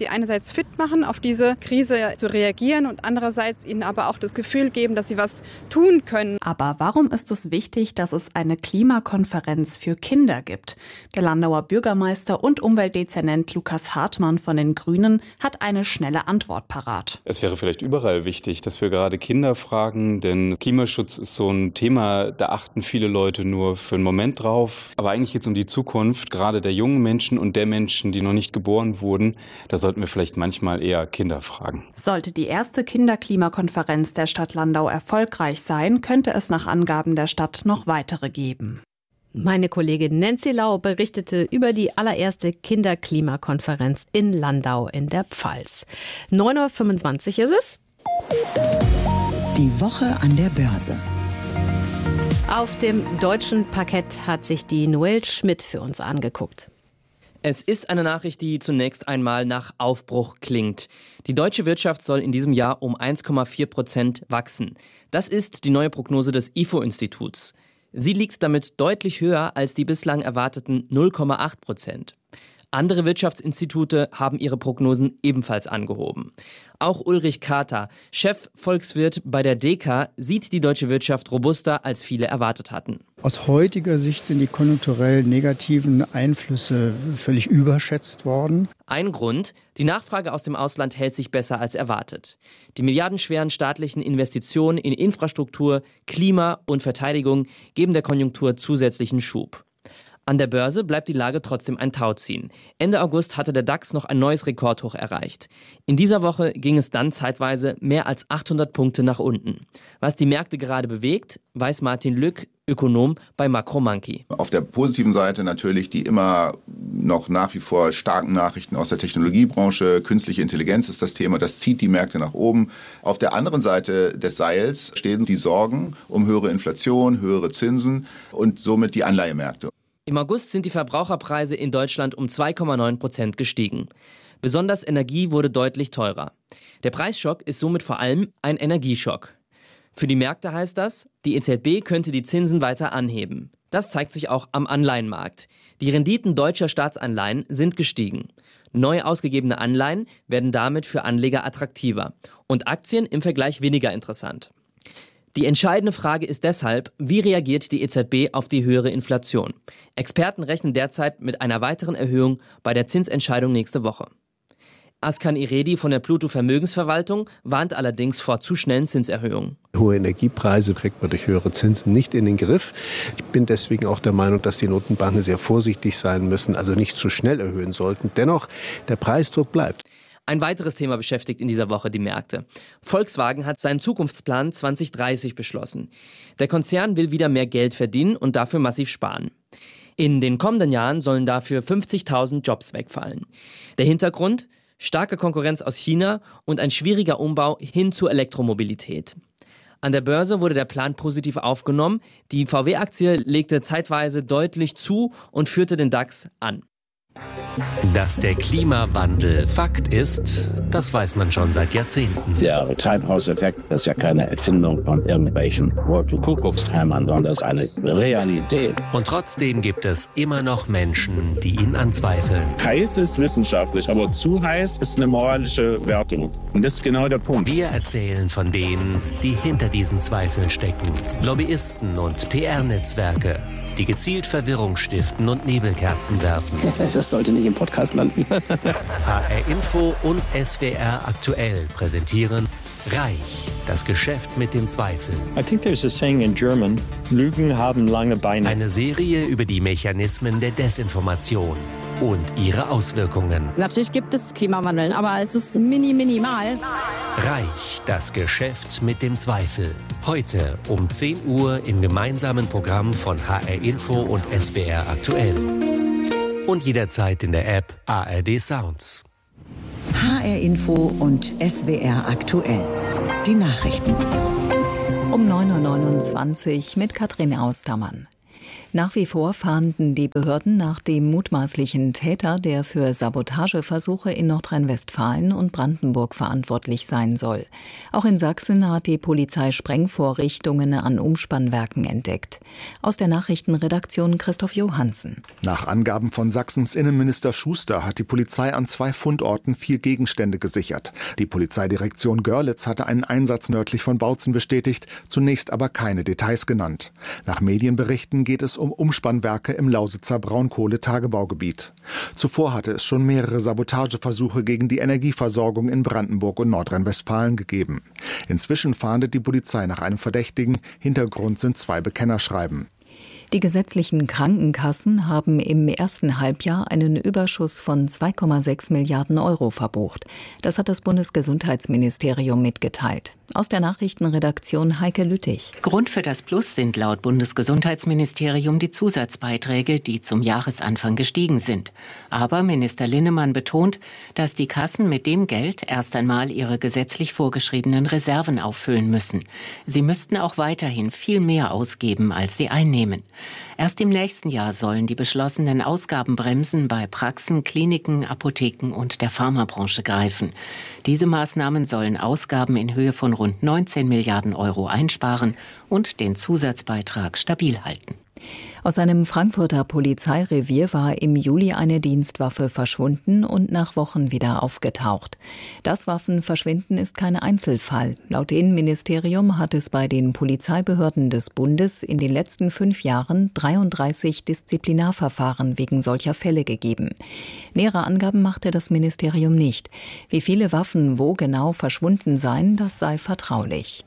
sie einerseits fit machen, auf diese Krise zu reagieren und andererseits ihnen aber auch das Gefühl geben, dass sie was tun können. Aber warum ist es wichtig, dass es eine Klimakonferenz für Kinder gibt? Der Landauer Bürgermeister und Umweltdezernent Lukas Hartmann von den Grünen hat eine schnelle Antwort parat. Es wäre vielleicht überall wichtig, dass wir gerade Kinder fragen, denn Klimaschutz ist so ein Thema, da achten viele Leute nur für einen Moment drauf. Aber eigentlich geht es um die Zukunft, gerade der jungen Menschen und der Menschen, die noch nicht geboren wurden. Da sollten wir vielleicht manchmal eher Kinder fragen. Sollte die erste Kinderklimakonferenz der Stadt Landau erfolgreich sein, könnte es nach Angaben der Stadt noch weitere geben. Meine Kollegin Nancy Lau berichtete über die allererste Kinderklimakonferenz in Landau in der Pfalz. neun Uhr fünfundzwanzig ist es. Die Woche an der Börse. Auf dem deutschen Parkett hat sich die Noel Schmidt für uns angeguckt. Es ist eine Nachricht, die zunächst einmal nach Aufbruch klingt. Die deutsche Wirtschaft soll in diesem Jahr um eins Komma vier Prozent wachsen. Das ist die neue Prognose des I F O-Instituts. Sie liegt damit deutlich höher als die bislang erwarteten null Komma acht Prozent. Andere Wirtschaftsinstitute haben ihre Prognosen ebenfalls angehoben. Auch Ulrich Kater, Chefvolkswirt bei der D E K A, sieht die deutsche Wirtschaft robuster, als viele erwartet hatten. Aus heutiger Sicht sind die konjunkturell negativen Einflüsse völlig überschätzt worden. Ein Grund: Die Nachfrage aus dem Ausland hält sich besser als erwartet. Die milliardenschweren staatlichen Investitionen in Infrastruktur, Klima und Verteidigung geben der Konjunktur zusätzlichen Schub. An der Börse bleibt die Lage trotzdem ein Tauziehen. Ende August hatte der DAX noch ein neues Rekordhoch erreicht. In dieser Woche ging es dann zeitweise mehr als achthundert Punkte nach unten. Was die Märkte gerade bewegt, weiß Martin Lück, Ökonom bei Makromonkey. Auf der positiven Seite natürlich die immer noch nach wie vor starken Nachrichten aus der Technologiebranche. Künstliche Intelligenz ist das Thema, das zieht die Märkte nach oben. Auf der anderen Seite des Seils stehen die Sorgen um höhere Inflation, höhere Zinsen und somit die Anleihemärkte. Im August sind die Verbraucherpreise in Deutschland um zwei Komma neun Prozent gestiegen. Besonders Energie wurde deutlich teurer. Der Preisschock ist somit vor allem ein Energieschock. Für die Märkte heißt das, die E Z B könnte die Zinsen weiter anheben. Das zeigt sich auch am Anleihenmarkt. Die Renditen deutscher Staatsanleihen sind gestiegen. Neu ausgegebene Anleihen werden damit für Anleger attraktiver und Aktien im Vergleich weniger interessant. Die entscheidende Frage ist deshalb, wie reagiert die E Z B auf die höhere Inflation? Experten rechnen derzeit mit einer weiteren Erhöhung bei der Zinsentscheidung nächste Woche. Askan Iredi von der Pluto Vermögensverwaltung warnt allerdings vor zu schnellen Zinserhöhungen. Hohe Energiepreise kriegt man durch höhere Zinsen nicht in den Griff. Ich bin deswegen auch der Meinung, dass die Notenbanken sehr vorsichtig sein müssen, also nicht zu schnell erhöhen sollten. Dennoch, der Preisdruck bleibt. Ein weiteres Thema beschäftigt in dieser Woche die Märkte. Volkswagen hat seinen Zukunftsplan zwanzig dreißig beschlossen. Der Konzern will wieder mehr Geld verdienen und dafür massiv sparen. In den kommenden Jahren sollen dafür fünfzigtausend Jobs wegfallen. Der Hintergrund? Starke Konkurrenz aus China und ein schwieriger Umbau hin zur Elektromobilität. An der Börse wurde der Plan positiv aufgenommen. Die V W-Aktie legte zeitweise deutlich zu und führte den DAX an. Dass der Klimawandel Fakt ist, das weiß man schon seit Jahrzehnten. Der Treibhauseffekt ist ja keine Erfindung von irgendwelchen Kuckuckshämmern, sondern das ist eine Realität. Und trotzdem gibt es immer noch Menschen, die ihn anzweifeln. Heiß ist wissenschaftlich, aber zu heiß ist eine moralische Wertung. Und das ist genau der Punkt. Wir erzählen von denen, die hinter diesen Zweifeln stecken. Lobbyisten und P R-Netzwerke, die gezielt Verwirrung stiften und Nebelkerzen werfen. Das sollte nicht im Podcast landen. H R Info und S W R aktuell präsentieren Reich, das Geschäft mit den Zweifeln. I think there's a saying in German, Lügen haben lange Beine. Eine Serie über die Mechanismen der Desinformation und ihre Auswirkungen. Natürlich gibt es Klimawandel, aber es ist mini minimal. Reich, das Geschäft mit dem Zweifel. Heute um zehn Uhr im gemeinsamen Programm von H R Info und S W R aktuell. Und jederzeit in der App A R D Sounds. H R Info und S W R aktuell. Die Nachrichten. Um neun Uhr neunundzwanzig mit Katrin Austermann. Nach wie vor fahnden die Behörden nach dem mutmaßlichen Täter, der für Sabotageversuche in Nordrhein-Westfalen und Brandenburg verantwortlich sein soll. Auch in Sachsen hat die Polizei Sprengvorrichtungen an Umspannwerken entdeckt. Aus der Nachrichtenredaktion Christoph Johansen. Nach Angaben von Sachsens Innenminister Schuster hat die Polizei an zwei Fundorten vier Gegenstände gesichert. Die Polizeidirektion Görlitz hatte einen Einsatz nördlich von Bautzen bestätigt, zunächst aber keine Details genannt. Nach Medienberichten geht es um Umspannwerke im Lausitzer Braunkohletagebaugebiet. Zuvor hatte es schon mehrere Sabotageversuche gegen die Energieversorgung in Brandenburg und Nordrhein-Westfalen gegeben. Inzwischen fahndet die Polizei nach einem Verdächtigen. Hintergrund sind zwei Bekennerschreiben. Die gesetzlichen Krankenkassen haben im ersten Halbjahr einen Überschuss von zwei Komma sechs Milliarden Euro verbucht. Das hat das Bundesgesundheitsministerium mitgeteilt. Aus der Nachrichtenredaktion Heike Lüttich. Grund für das Plus sind laut Bundesgesundheitsministerium die Zusatzbeiträge, die zum Jahresanfang gestiegen sind. Aber Minister Linnemann betont, dass die Kassen mit dem Geld erst einmal ihre gesetzlich vorgeschriebenen Reserven auffüllen müssen. Sie müssten auch weiterhin viel mehr ausgeben, als sie einnehmen. Erst im nächsten Jahr sollen die beschlossenen Ausgabenbremsen bei Praxen, Kliniken, Apotheken und der Pharmabranche greifen. Diese Maßnahmen sollen Ausgaben in Höhe von rund neunzehn Milliarden Euro einsparen und den Zusatzbeitrag stabil halten. Aus einem Frankfurter Polizeirevier war im Juli eine Dienstwaffe verschwunden und nach Wochen wieder aufgetaucht. Das Waffenverschwinden ist kein Einzelfall. Laut Innenministerium hat es bei den Polizeibehörden des Bundes in den letzten fünf Jahren dreiunddreißig Disziplinarverfahren wegen solcher Fälle gegeben. Nähere Angaben machte das Ministerium nicht. Wie viele Waffen wo genau verschwunden seien, das sei vertraulich.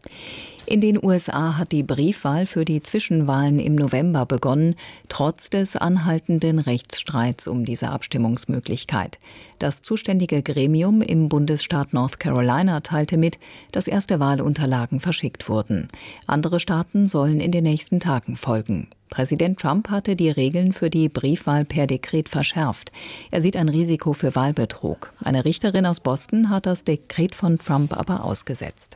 In den U S A hat die Briefwahl für die Zwischenwahlen im November begonnen, trotz des anhaltenden Rechtsstreits um diese Abstimmungsmöglichkeit. Das zuständige Gremium im Bundesstaat North Carolina teilte mit, dass erste Wahlunterlagen verschickt wurden. Andere Staaten sollen in den nächsten Tagen folgen. Präsident Trump hatte die Regeln für die Briefwahl per Dekret verschärft. Er sieht ein Risiko für Wahlbetrug. Eine Richterin aus Boston hat das Dekret von Trump aber ausgesetzt.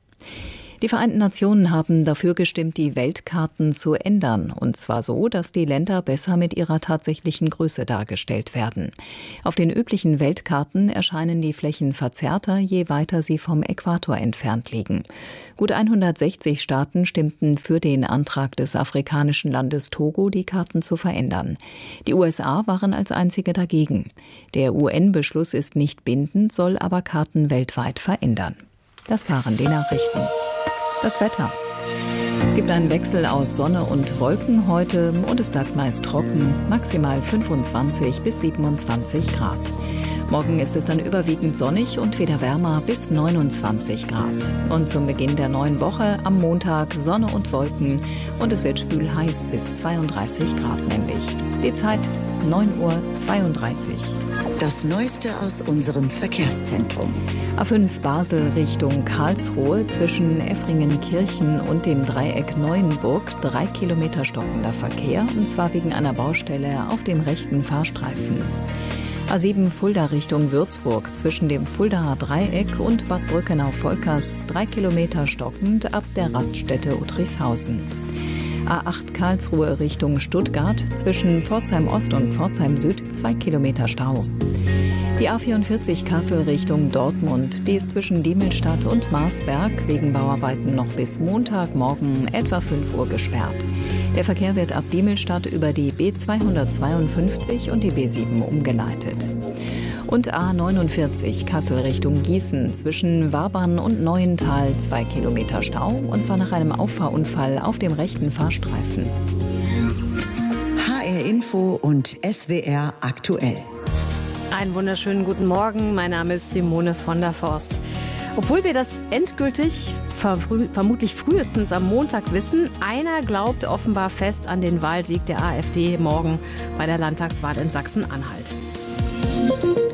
Die Vereinten Nationen haben dafür gestimmt, die Weltkarten zu ändern, und zwar so, dass die Länder besser mit ihrer tatsächlichen Größe dargestellt werden. Auf den üblichen Weltkarten erscheinen die Flächen verzerrter, je weiter sie vom Äquator entfernt liegen. Gut hundertsechzig Staaten stimmten für den Antrag des afrikanischen Landes Togo, die Karten zu verändern. Die U S A waren als einzige dagegen. Der U N-Beschluss ist nicht bindend, soll aber Karten weltweit verändern. Das waren die Nachrichten. Das Wetter. Es gibt einen Wechsel aus Sonne und Wolken heute und es bleibt meist trocken, maximal fünfundzwanzig bis siebenundzwanzig Grad. Morgen ist es dann überwiegend sonnig und wieder wärmer bis neunundzwanzig Grad. Und zum Beginn der neuen Woche am Montag Sonne und Wolken und es wird schwül heiß bis zweiunddreißig Grad nämlich. Die Zeit neun Uhr zweiunddreißig. Das Neueste aus unserem Verkehrszentrum. A fünf Basel Richtung Karlsruhe zwischen Effringen-Kirchen und dem Dreieck Neuenburg drei Kilometer stockender Verkehr, und zwar wegen einer Baustelle auf dem rechten Fahrstreifen. A sieben Fulda Richtung Würzburg zwischen dem Fuldaer Dreieck und Bad Brückenau-Volkers drei Kilometer stockend ab der Raststätte Uttrichshausen. A acht Karlsruhe Richtung Stuttgart zwischen Pforzheim Ost und Pforzheim Süd zwei Kilometer Stau. Die A vierundvierzig Kassel Richtung Dortmund, die ist zwischen Diemelstadt und Marsberg wegen Bauarbeiten noch bis Montagmorgen etwa fünf Uhr gesperrt. Der Verkehr wird ab Diemelstadt über die B zweihundertzweiundfünfzig und die B sieben umgeleitet. Und A neunundvierzig Kassel Richtung Gießen zwischen Wabern und Neuental zwei Kilometer Stau, und zwar nach einem Auffahrunfall auf dem rechten Fahrstreifen. H R Info und S W R aktuell. Einen wunderschönen guten Morgen, mein Name ist Simone von der Forst. Obwohl wir das endgültig verfrü- vermutlich frühestens am Montag wissen, einer glaubt offenbar fest an den Wahlsieg der AfD morgen bei der Landtagswahl in Sachsen-Anhalt.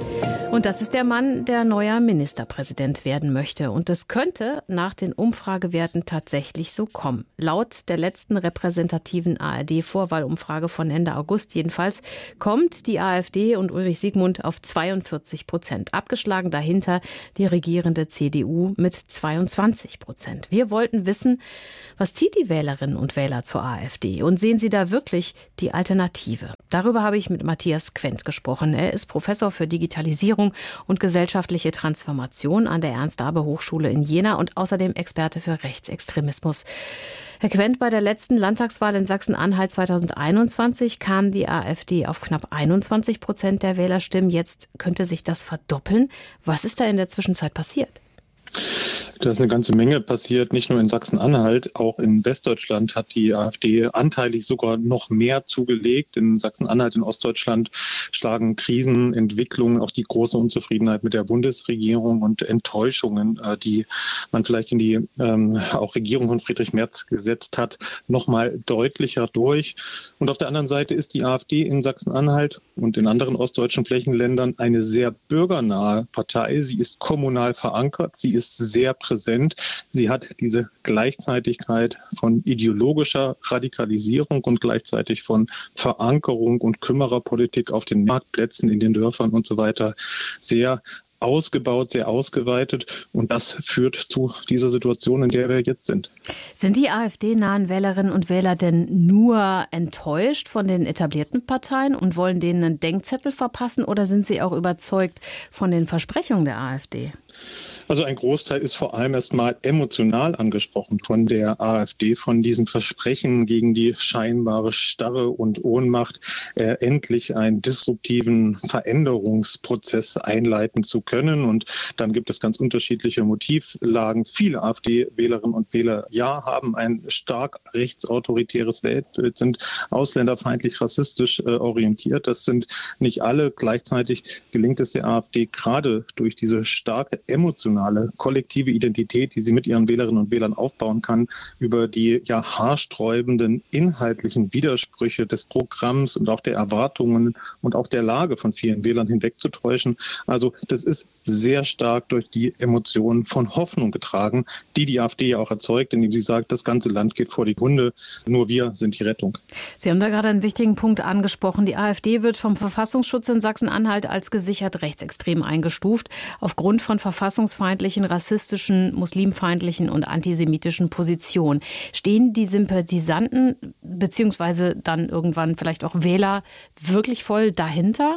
Und das ist der Mann, der neuer Ministerpräsident werden möchte. Und es könnte nach den Umfragewerten tatsächlich so kommen. Laut der letzten repräsentativen A R D-Vorwahlumfrage von Ende August jedenfalls kommt die AfD und Ulrich Siegmund auf zweiundvierzig Prozent. Abgeschlagen dahinter die regierende C D U mit zweiundzwanzig Prozent. Wir wollten wissen, was zieht die Wählerinnen und Wähler zur AfD? Und sehen sie da wirklich die Alternative? Darüber habe ich mit Matthias Quent gesprochen. Er ist Professor für Digitalisierung und gesellschaftliche Transformation an der Ernst-Abbe-Hochschule in Jena und außerdem Experte für Rechtsextremismus. Herr Quent, bei der letzten Landtagswahl in Sachsen-Anhalt zweitausendeinundzwanzig kam die AfD auf knapp einundzwanzig Prozent der Wählerstimmen. Jetzt könnte sich das verdoppeln. Was ist da in der Zwischenzeit passiert? Da ist eine ganze Menge passiert, nicht nur in Sachsen-Anhalt, auch in Westdeutschland hat die AfD anteilig sogar noch mehr zugelegt. In Sachsen-Anhalt, in Ostdeutschland schlagen Krisen, Entwicklungen, auch die große Unzufriedenheit mit der Bundesregierung und Enttäuschungen, die man vielleicht in die ähm, auch Regierung von Friedrich Merz gesetzt hat, noch mal deutlicher durch. Und auf der anderen Seite ist die AfD in Sachsen-Anhalt und in anderen ostdeutschen Flächenländern eine sehr bürgernahe Partei. Sie ist kommunal verankert, sie ist sehr präsent. Sie hat diese Gleichzeitigkeit von ideologischer Radikalisierung und gleichzeitig von Verankerung und Kümmererpolitik auf den Marktplätzen, in den Dörfern und so weiter sehr ausgebaut, sehr ausgeweitet. Und das führt zu dieser Situation, in der wir jetzt sind. Sind die AfD-nahen Wählerinnen und Wähler denn nur enttäuscht von den etablierten Parteien und wollen denen einen Denkzettel verpassen? Oder sind sie auch überzeugt von den Versprechungen der AfD? Also ein Großteil ist vor allem erstmal emotional angesprochen von der AfD, von diesen Versprechen gegen die scheinbare Starre und Ohnmacht, äh, endlich einen disruptiven Veränderungsprozess einleiten zu können. Und dann gibt es ganz unterschiedliche Motivlagen. Viele AfD-Wählerinnen und Wähler, ja, haben ein stark rechtsautoritäres Weltbild, sind ausländerfeindlich rassistisch äh, orientiert. Das sind nicht alle. Gleichzeitig gelingt es der AfD gerade durch diese starke emotionale kollektive Identität, die sie mit ihren Wählerinnen und Wählern aufbauen kann, über die ja haarsträubenden inhaltlichen Widersprüche des Programms und auch der Erwartungen und auch der Lage von vielen Wählern hinwegzutäuschen. Also das ist sehr stark durch die Emotionen von Hoffnung getragen, die die AfD ja auch erzeugt, indem sie sagt, das ganze Land geht vor die Hunde, nur wir sind die Rettung. Sie haben da gerade einen wichtigen Punkt angesprochen. Die AfD wird vom Verfassungsschutz in Sachsen-Anhalt als gesichert rechtsextrem eingestuft, aufgrund von verfassungsfeindlichen, rassistischen, muslimfeindlichen und antisemitischen Positionen. Stehen die Sympathisanten beziehungsweise dann irgendwann vielleicht auch Wähler wirklich voll dahinter?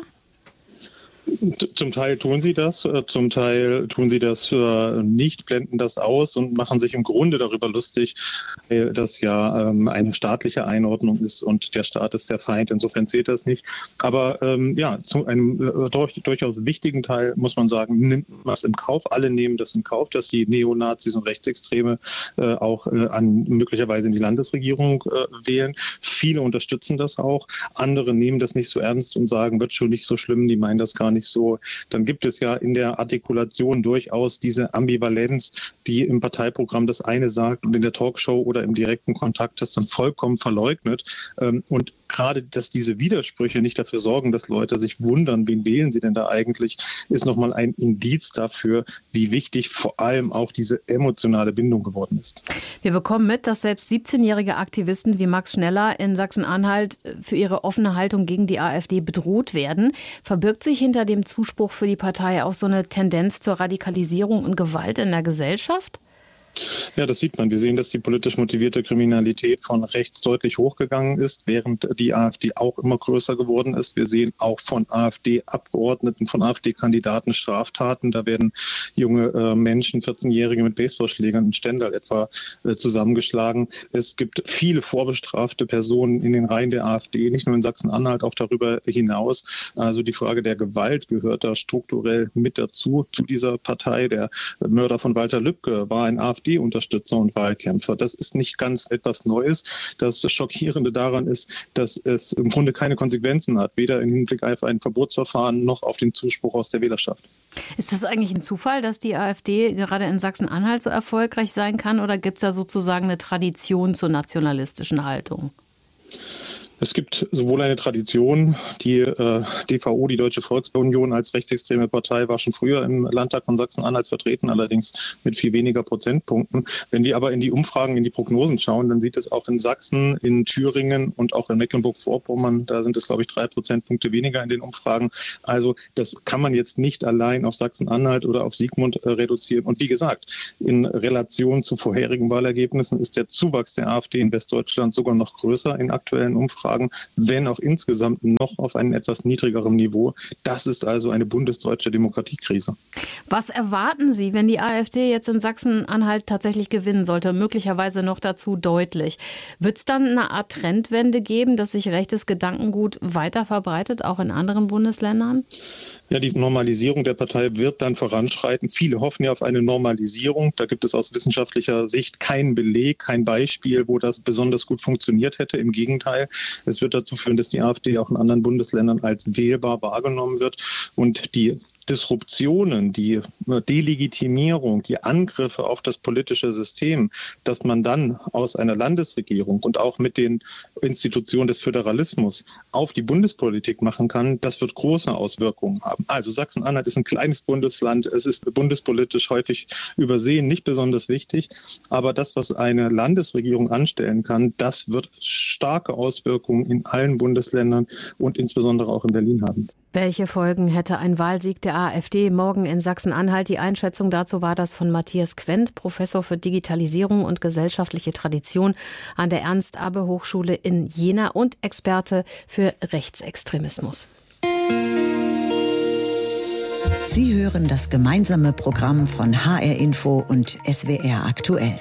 Zum Teil tun sie das, zum Teil tun sie das nicht, blenden das aus und machen sich im Grunde darüber lustig, dass ja eine staatliche Einordnung ist und der Staat ist der Feind. Insofern zählt das nicht. Aber ja, zu einem durchaus wichtigen Teil muss man sagen, nimmt man es im Kauf. Alle nehmen das in Kauf, dass die Neonazis und Rechtsextreme auch an möglicherweise in die Landesregierung wählen. Viele unterstützen das auch. Andere nehmen das nicht so ernst und sagen, wird schon nicht so schlimm, die meinen das gar nicht so. Dann gibt es ja in der Artikulation durchaus diese Ambivalenz, die im Parteiprogramm das eine sagt und in der Talkshow oder im direkten Kontakt das dann vollkommen verleugnet. Und gerade, dass diese Widersprüche nicht dafür sorgen, dass Leute sich wundern, wen wählen sie denn da eigentlich, ist nochmal ein Indiz dafür, wie wichtig vor allem auch diese emotionale Bindung geworden ist. Wir bekommen mit, dass selbst siebzehnjährige Aktivisten wie Max Schneller in Sachsen-Anhalt für ihre offene Haltung gegen die AfD bedroht werden. Verbirgt sich hinter dem Zuspruch für die Partei auch so eine Tendenz zur Radikalisierung und Gewalt in der Gesellschaft? Ja, das sieht man. Wir sehen, dass die politisch motivierte Kriminalität von rechts deutlich hochgegangen ist, während die AfD auch immer größer geworden ist. Wir sehen auch von AfD-Abgeordneten, von AfD-Kandidaten Straftaten. Da werden junge äh, Menschen, vierzehnjährige mit Baseballschlägern in Stendal etwa äh, zusammengeschlagen. Es gibt viele vorbestrafte Personen in den Reihen der AfD, nicht nur in Sachsen-Anhalt, auch darüber hinaus. Also die Frage der Gewalt gehört da strukturell mit dazu, zu dieser Partei. Der Mörder von Walter Lübcke war ein AfD AfD-Unterstützer und Wahlkämpfer. Das ist nicht ganz etwas Neues. Das Schockierende daran ist, dass es im Grunde keine Konsequenzen hat, weder im Hinblick auf ein Verbotsverfahren noch auf den Zuspruch aus der Wählerschaft. Ist das eigentlich ein Zufall, dass die AfD gerade in Sachsen-Anhalt so erfolgreich sein kann, oder gibt es da sozusagen eine Tradition zur nationalistischen Haltung? Es gibt sowohl eine Tradition, die äh, D V O, die Deutsche Volksunion als rechtsextreme Partei, war schon früher im Landtag von Sachsen-Anhalt vertreten, allerdings mit viel weniger Prozentpunkten. Wenn wir aber in die Umfragen, in die Prognosen schauen, dann sieht es auch in Sachsen, in Thüringen und auch in Mecklenburg-Vorpommern, da sind es, glaube ich, drei Prozentpunkte weniger in den Umfragen. Also das kann man jetzt nicht allein auf Sachsen-Anhalt oder auf Siegmund äh, reduzieren. Und wie gesagt, in Relation zu vorherigen Wahlergebnissen ist der Zuwachs der AfD in Westdeutschland sogar noch größer in aktuellen Umfragen, wenn auch insgesamt noch auf einem etwas niedrigeren Niveau. Das ist also eine bundesdeutsche Demokratiekrise. Was erwarten Sie, wenn die AfD jetzt in Sachsen-Anhalt tatsächlich gewinnen sollte, möglicherweise noch dazu deutlich? Wird es dann eine Art Trendwende geben, dass sich rechtes Gedankengut weiter verbreitet, auch in anderen Bundesländern? Ja, die Normalisierung der Partei wird dann voranschreiten. Viele hoffen ja auf eine Normalisierung. Da gibt es aus wissenschaftlicher Sicht keinen Beleg, kein Beispiel, wo das besonders gut funktioniert hätte. Im Gegenteil, es wird dazu führen, dass die AfD auch in anderen Bundesländern als wählbar wahrgenommen wird. Und die Disruptionen, die Delegitimierung, die Angriffe auf das politische System, dass man dann aus einer Landesregierung und auch mit den Institutionen des Föderalismus auf die Bundespolitik machen kann, das wird große Auswirkungen haben. Also Sachsen-Anhalt ist ein kleines Bundesland, es ist bundespolitisch häufig übersehen, nicht besonders wichtig, aber das, was eine Landesregierung anstellen kann, das wird starke Auswirkungen in allen Bundesländern und insbesondere auch in Berlin haben. Welche Folgen hätte ein Wahlsieg der AfD morgen in Sachsen-Anhalt? Die Einschätzung dazu war das von Matthias Quent, Professor für Digitalisierung und gesellschaftliche Tradition an der Ernst-Abbe-Hochschule in Jena und Experte für Rechtsextremismus. Sie hören das gemeinsame Programm von H R Info und S W R aktuell.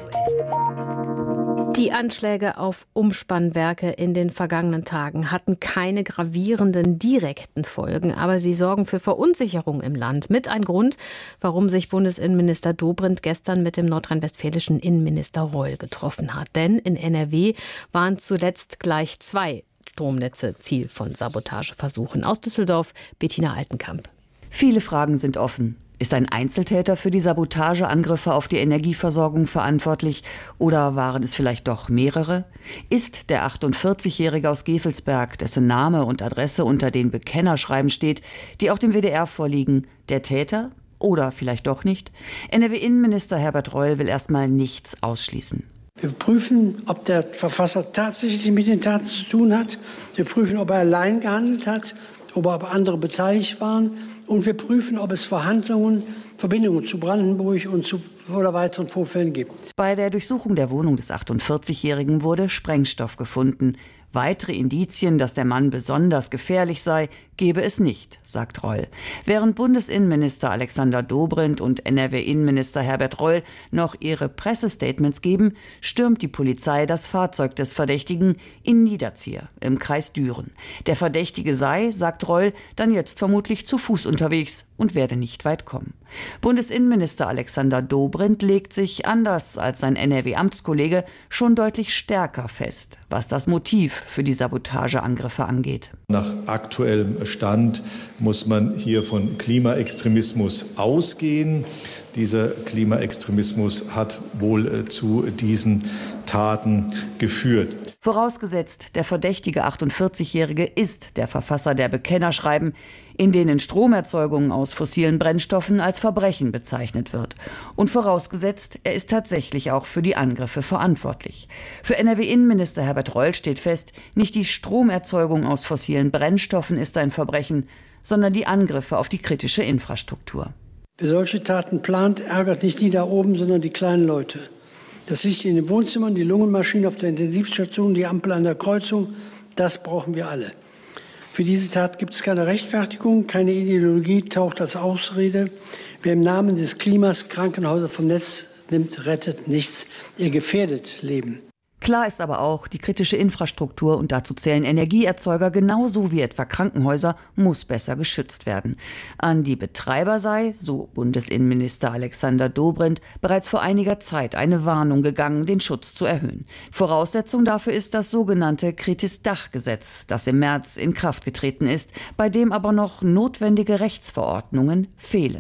Die Anschläge auf Umspannwerke in den vergangenen Tagen hatten keine gravierenden direkten Folgen, aber sie sorgen für Verunsicherung im Land. Mit ein Grund, warum sich Bundesinnenminister Dobrindt gestern mit dem nordrhein-westfälischen Innenminister Reul getroffen hat. Denn in N R W waren zuletzt gleich zwei Stromnetze Ziel von Sabotageversuchen. Aus Düsseldorf, Bettina Altenkamp. Viele Fragen sind offen. Ist ein Einzeltäter für die Sabotageangriffe auf die Energieversorgung verantwortlich oder waren es vielleicht doch mehrere? Ist der achtundvierzigjährige aus Gevelsberg, dessen Name und Adresse unter den Bekennerschreiben steht, die auch dem W D R vorliegen, der Täter oder vielleicht doch nicht? N R W-Innenminister Herbert Reul will erstmal nichts ausschließen. Wir prüfen, ob der Verfasser tatsächlich mit den Taten zu tun hat. Wir prüfen, ob er allein gehandelt hat, ob andere beteiligt waren. Und wir prüfen, ob es Verhandlungen, Verbindungen zu Brandenburg und zu oder weiteren Vorfällen gibt. Bei der Durchsuchung der Wohnung des achtundvierzigjährigen wurde Sprengstoff gefunden. Weitere Indizien, dass der Mann besonders gefährlich sei, gebe es nicht, sagt Reul. Während Bundesinnenminister Alexander Dobrindt und N R W-Innenminister Herbert Reul noch ihre Pressestatements geben, stürmt die Polizei das Fahrzeug des Verdächtigen in Niederzier im Kreis Düren. Der Verdächtige sei, sagt Reul, dann jetzt vermutlich zu Fuß unterwegs und werde nicht weit kommen. Bundesinnenminister Alexander Dobrindt legt sich, anders als sein N R W-Amtskollege, schon deutlich stärker fest, was das Motiv für die Sabotageangriffe angeht. Nach aktuellem Stand muss man hier von Klimaextremismus ausgehen. Dieser Klimaextremismus hat wohl zu diesen Taten geführt. Vorausgesetzt, der verdächtige achtundvierzigjährige ist der Verfasser der Bekennerschreiben, in denen Stromerzeugung aus fossilen Brennstoffen als Verbrechen bezeichnet wird. Und vorausgesetzt, er ist tatsächlich auch für die Angriffe verantwortlich. Für N R W-Innenminister Herbert Reul steht fest, nicht die Stromerzeugung aus fossilen Brennstoffen ist ein Verbrechen, sondern die Angriffe auf die kritische Infrastruktur. Wer solche Taten plant, ärgert nicht die da oben, sondern die kleinen Leute. Das Licht in den Wohnzimmern, die Lungenmaschine auf der Intensivstation, die Ampel an der Kreuzung, das brauchen wir alle. Für diese Tat gibt es keine Rechtfertigung, keine Ideologie taucht als Ausrede. Wer im Namen des Klimas Krankenhäuser vom Netz nimmt, rettet nichts, er gefährdet Leben. Klar ist aber auch, die kritische Infrastruktur, und dazu zählen Energieerzeuger genauso wie etwa Krankenhäuser, muss besser geschützt werden. An die Betreiber sei, so Bundesinnenminister Alexander Dobrindt, bereits vor einiger Zeit eine Warnung gegangen, den Schutz zu erhöhen. Voraussetzung dafür ist das sogenannte Kritis-Dach-Gesetz, das im März in Kraft getreten ist, bei dem aber noch notwendige Rechtsverordnungen fehlen.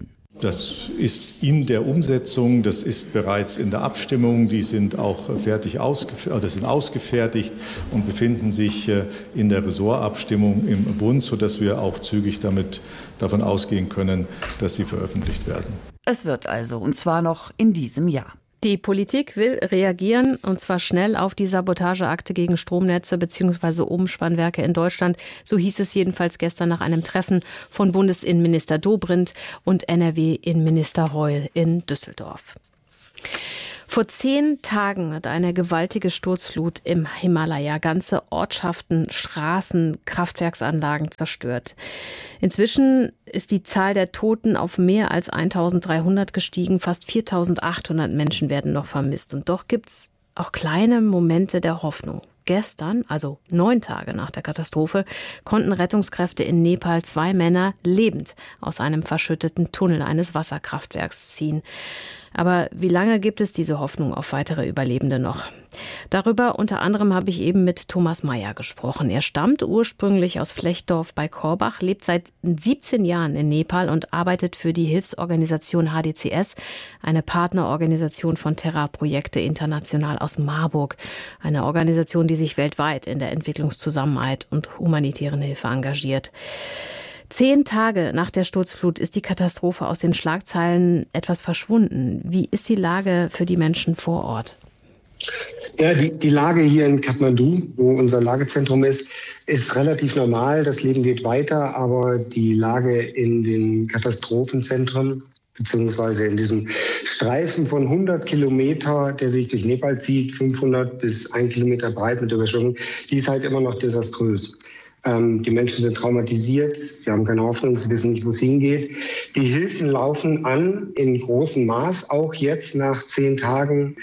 Das ist in der Umsetzung, das ist bereits in der Abstimmung, die sind auch fertig ausgef- oder sind ausgefertigt und befinden sich in der Ressortabstimmung im Bund, sodass wir auch zügig damit davon ausgehen können, dass sie veröffentlicht werden. Es wird also, und zwar noch in diesem Jahr. Die Politik will reagieren, und zwar schnell auf die Sabotageakte gegen Stromnetze bzw. Umspannwerke in Deutschland. So hieß es jedenfalls gestern nach einem Treffen von Bundesinnenminister Dobrindt und N R W-Innenminister Reul in Düsseldorf. Vor zehn Tagen hat eine gewaltige Sturzflut im Himalaya ganze Ortschaften, Straßen, Kraftwerksanlagen zerstört. Inzwischen ist die Zahl der Toten auf mehr als eintausenddreihundert gestiegen. Fast viertausendachthundert Menschen werden noch vermisst. Und doch gibt es auch kleine Momente der Hoffnung. Gestern, also neun Tage nach der Katastrophe, konnten Rettungskräfte in Nepal zwei Männer lebend aus einem verschütteten Tunnel eines Wasserkraftwerks ziehen. Aber wie lange gibt es diese Hoffnung auf weitere Überlebende noch? Darüber unter anderem habe ich eben mit Thomas Meyer gesprochen. Er stammt ursprünglich aus Flechdorf bei Korbach, lebt seit siebzehn Jahren in Nepal und arbeitet für die Hilfsorganisation H D C S, eine Partnerorganisation von Terra Projekte International aus Marburg. Eine Organisation, die sich weltweit in der Entwicklungszusammenarbeit und humanitären Hilfe engagiert. Zehn Tage nach der Sturzflut ist die Katastrophe aus den Schlagzeilen etwas verschwunden. Wie ist die Lage für die Menschen vor Ort? Ja, die, die Lage hier in Kathmandu, wo unser Lagezentrum ist, ist relativ normal. Das Leben geht weiter, aber die Lage in den Katastrophenzentren beziehungsweise in diesem Streifen von hundert Kilometer, der sich durch Nepal zieht, fünfhundert bis ein Kilometer breit mit Überschwemmung, die ist halt immer noch desaströs. Ähm, die Menschen sind traumatisiert, sie haben keine Hoffnung, sie wissen nicht, wo es hingeht. Die Hilfen laufen an in großem Maß, auch jetzt nach zehn Tagen.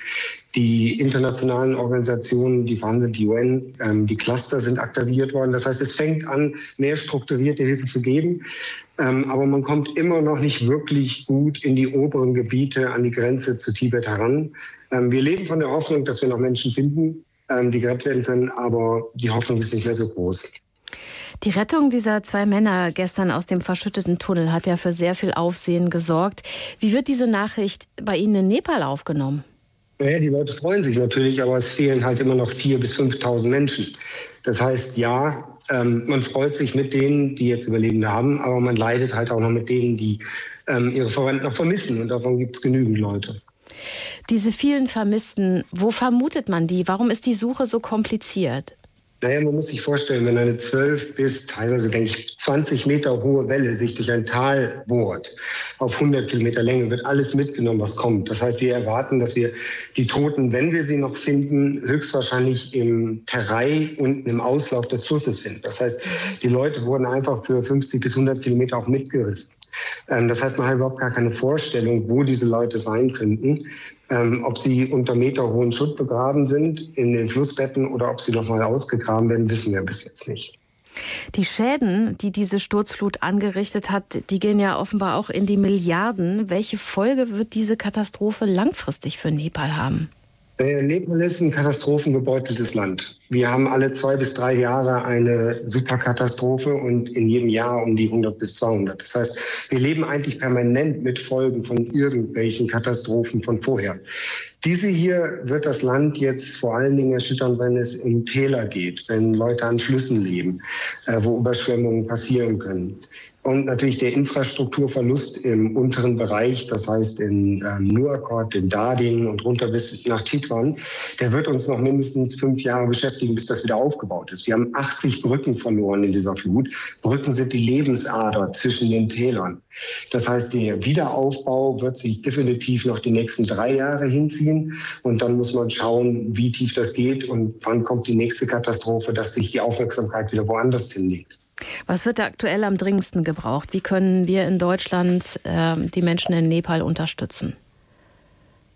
Die internationalen Organisationen, die vorhanden sind, die U N, ähm, die Cluster sind aktiviert worden. Das heißt, es fängt an, mehr strukturierte Hilfe zu geben. Ähm, aber man kommt immer noch nicht wirklich gut in die oberen Gebiete an die Grenze zu Tibet heran. Ähm, wir leben von der Hoffnung, dass wir noch Menschen finden, ähm, die gerettet werden können, aber die Hoffnung ist nicht mehr so groß. Die Rettung dieser zwei Männer gestern aus dem verschütteten Tunnel hat ja für sehr viel Aufsehen gesorgt. Wie wird diese Nachricht bei Ihnen in Nepal aufgenommen? Naja, die Leute freuen sich natürlich, aber es fehlen halt immer noch viertausend bis fünftausend Menschen. Das heißt, ja, ähm, man freut sich mit denen, die jetzt Überlebende haben, aber man leidet halt auch noch mit denen, die ähm, ihre Verwandten noch vermissen. Und davon gibt es genügend Leute. Diese vielen Vermissten, wo vermutet man die? Warum ist die Suche so kompliziert? Naja, man muss sich vorstellen, wenn eine zwölf bis teilweise, denke ich, zwanzig Meter hohe Welle sich durch ein Tal bohrt, auf hundert Kilometer Länge, wird alles mitgenommen, was kommt. Das heißt, wir erwarten, dass wir die Toten, wenn wir sie noch finden, höchstwahrscheinlich im Terrai unten im Auslauf des Flusses finden. Das heißt, die Leute wurden einfach für fünfzig bis hundert Kilometer auch mitgerissen. Das heißt, man hat überhaupt gar keine Vorstellung, wo diese Leute sein könnten. Ähm, ob sie unter meterhohen Schutt begraben sind in den Flussbetten oder ob sie noch mal ausgegraben werden, wissen wir bis jetzt nicht. Die Schäden, die diese Sturzflut angerichtet hat, die gehen ja offenbar auch in die Milliarden. Welche Folge wird diese Katastrophe langfristig für Nepal haben? Nepal ist ein katastrophengebeuteltes Land. Wir haben alle zwei bis drei Jahre eine Superkatastrophe und in jedem Jahr um die hundert bis zweihundert. Das heißt, wir leben eigentlich permanent mit Folgen von irgendwelchen Katastrophen von vorher. Diese hier wird das Land jetzt vor allen Dingen erschüttern, wenn es in Täler geht, wenn Leute an Flüssen leben, wo Überschwemmungen passieren können. Und natürlich der Infrastrukturverlust im unteren Bereich, das heißt in ähm, Nuakot, in Darding und runter bis nach Chitwan, der wird uns noch mindestens fünf Jahre beschäftigen, bis das wieder aufgebaut ist. Wir haben achtzig Brücken verloren in dieser Flut. Brücken sind die Lebensader zwischen den Tälern. Das heißt, der Wiederaufbau wird sich definitiv noch die nächsten drei Jahre hinziehen. Und dann muss man schauen, wie tief das geht und wann kommt die nächste Katastrophe, dass sich die Aufmerksamkeit wieder woanders hinlegt. Was wird da aktuell am dringendsten gebraucht? Wie können wir in Deutschland äh, die Menschen in Nepal unterstützen?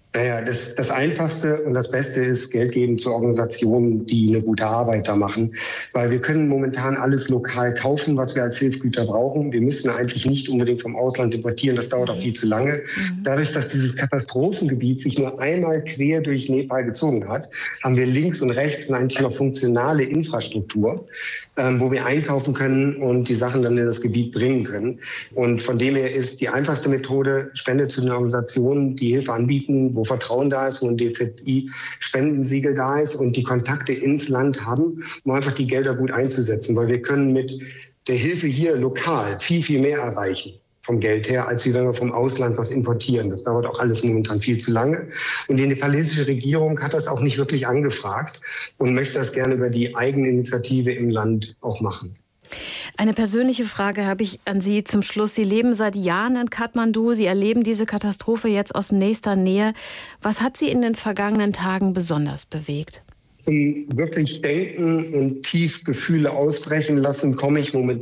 Naja, das, das Einfachste und das Beste ist, Geld geben zu Organisationen, die eine gute Arbeit da machen. Weil wir können momentan alles lokal kaufen, was wir als Hilfsgüter brauchen. Wir müssen eigentlich nicht unbedingt vom Ausland importieren. Das dauert auch viel zu lange. Mhm. Dadurch, dass dieses Katastrophengebiet sich nur einmal quer durch Nepal gezogen hat, haben wir links und rechts eigentlich noch funktionale Infrastruktur, ähm, wo wir einkaufen können und die Sachen dann in das Gebiet bringen können. Und von dem her ist die einfachste Methode, Spende zu den Organisationen, die Hilfe anbieten, wo Vertrauen da ist, wo ein D Z I-Spendensiegel da ist und die Kontakte ins Land haben, um einfach die Gelder gut einzusetzen. Weil wir können mit der Hilfe hier lokal viel, viel mehr erreichen vom Geld her, als wenn wir vom Ausland was importieren. Das dauert auch alles momentan viel zu lange. Und die nepalesische Regierung hat das auch nicht wirklich angefragt und möchte das gerne über die Eigeninitiative im Land auch machen. Eine persönliche Frage habe ich an Sie zum Schluss. Sie leben seit Jahren in Kathmandu. Sie erleben diese Katastrophe jetzt aus nächster Nähe. Was hat Sie in den vergangenen Tagen besonders bewegt? Zum wirklich Denken und tief Gefühle ausbrechen lassen, komme ich momentan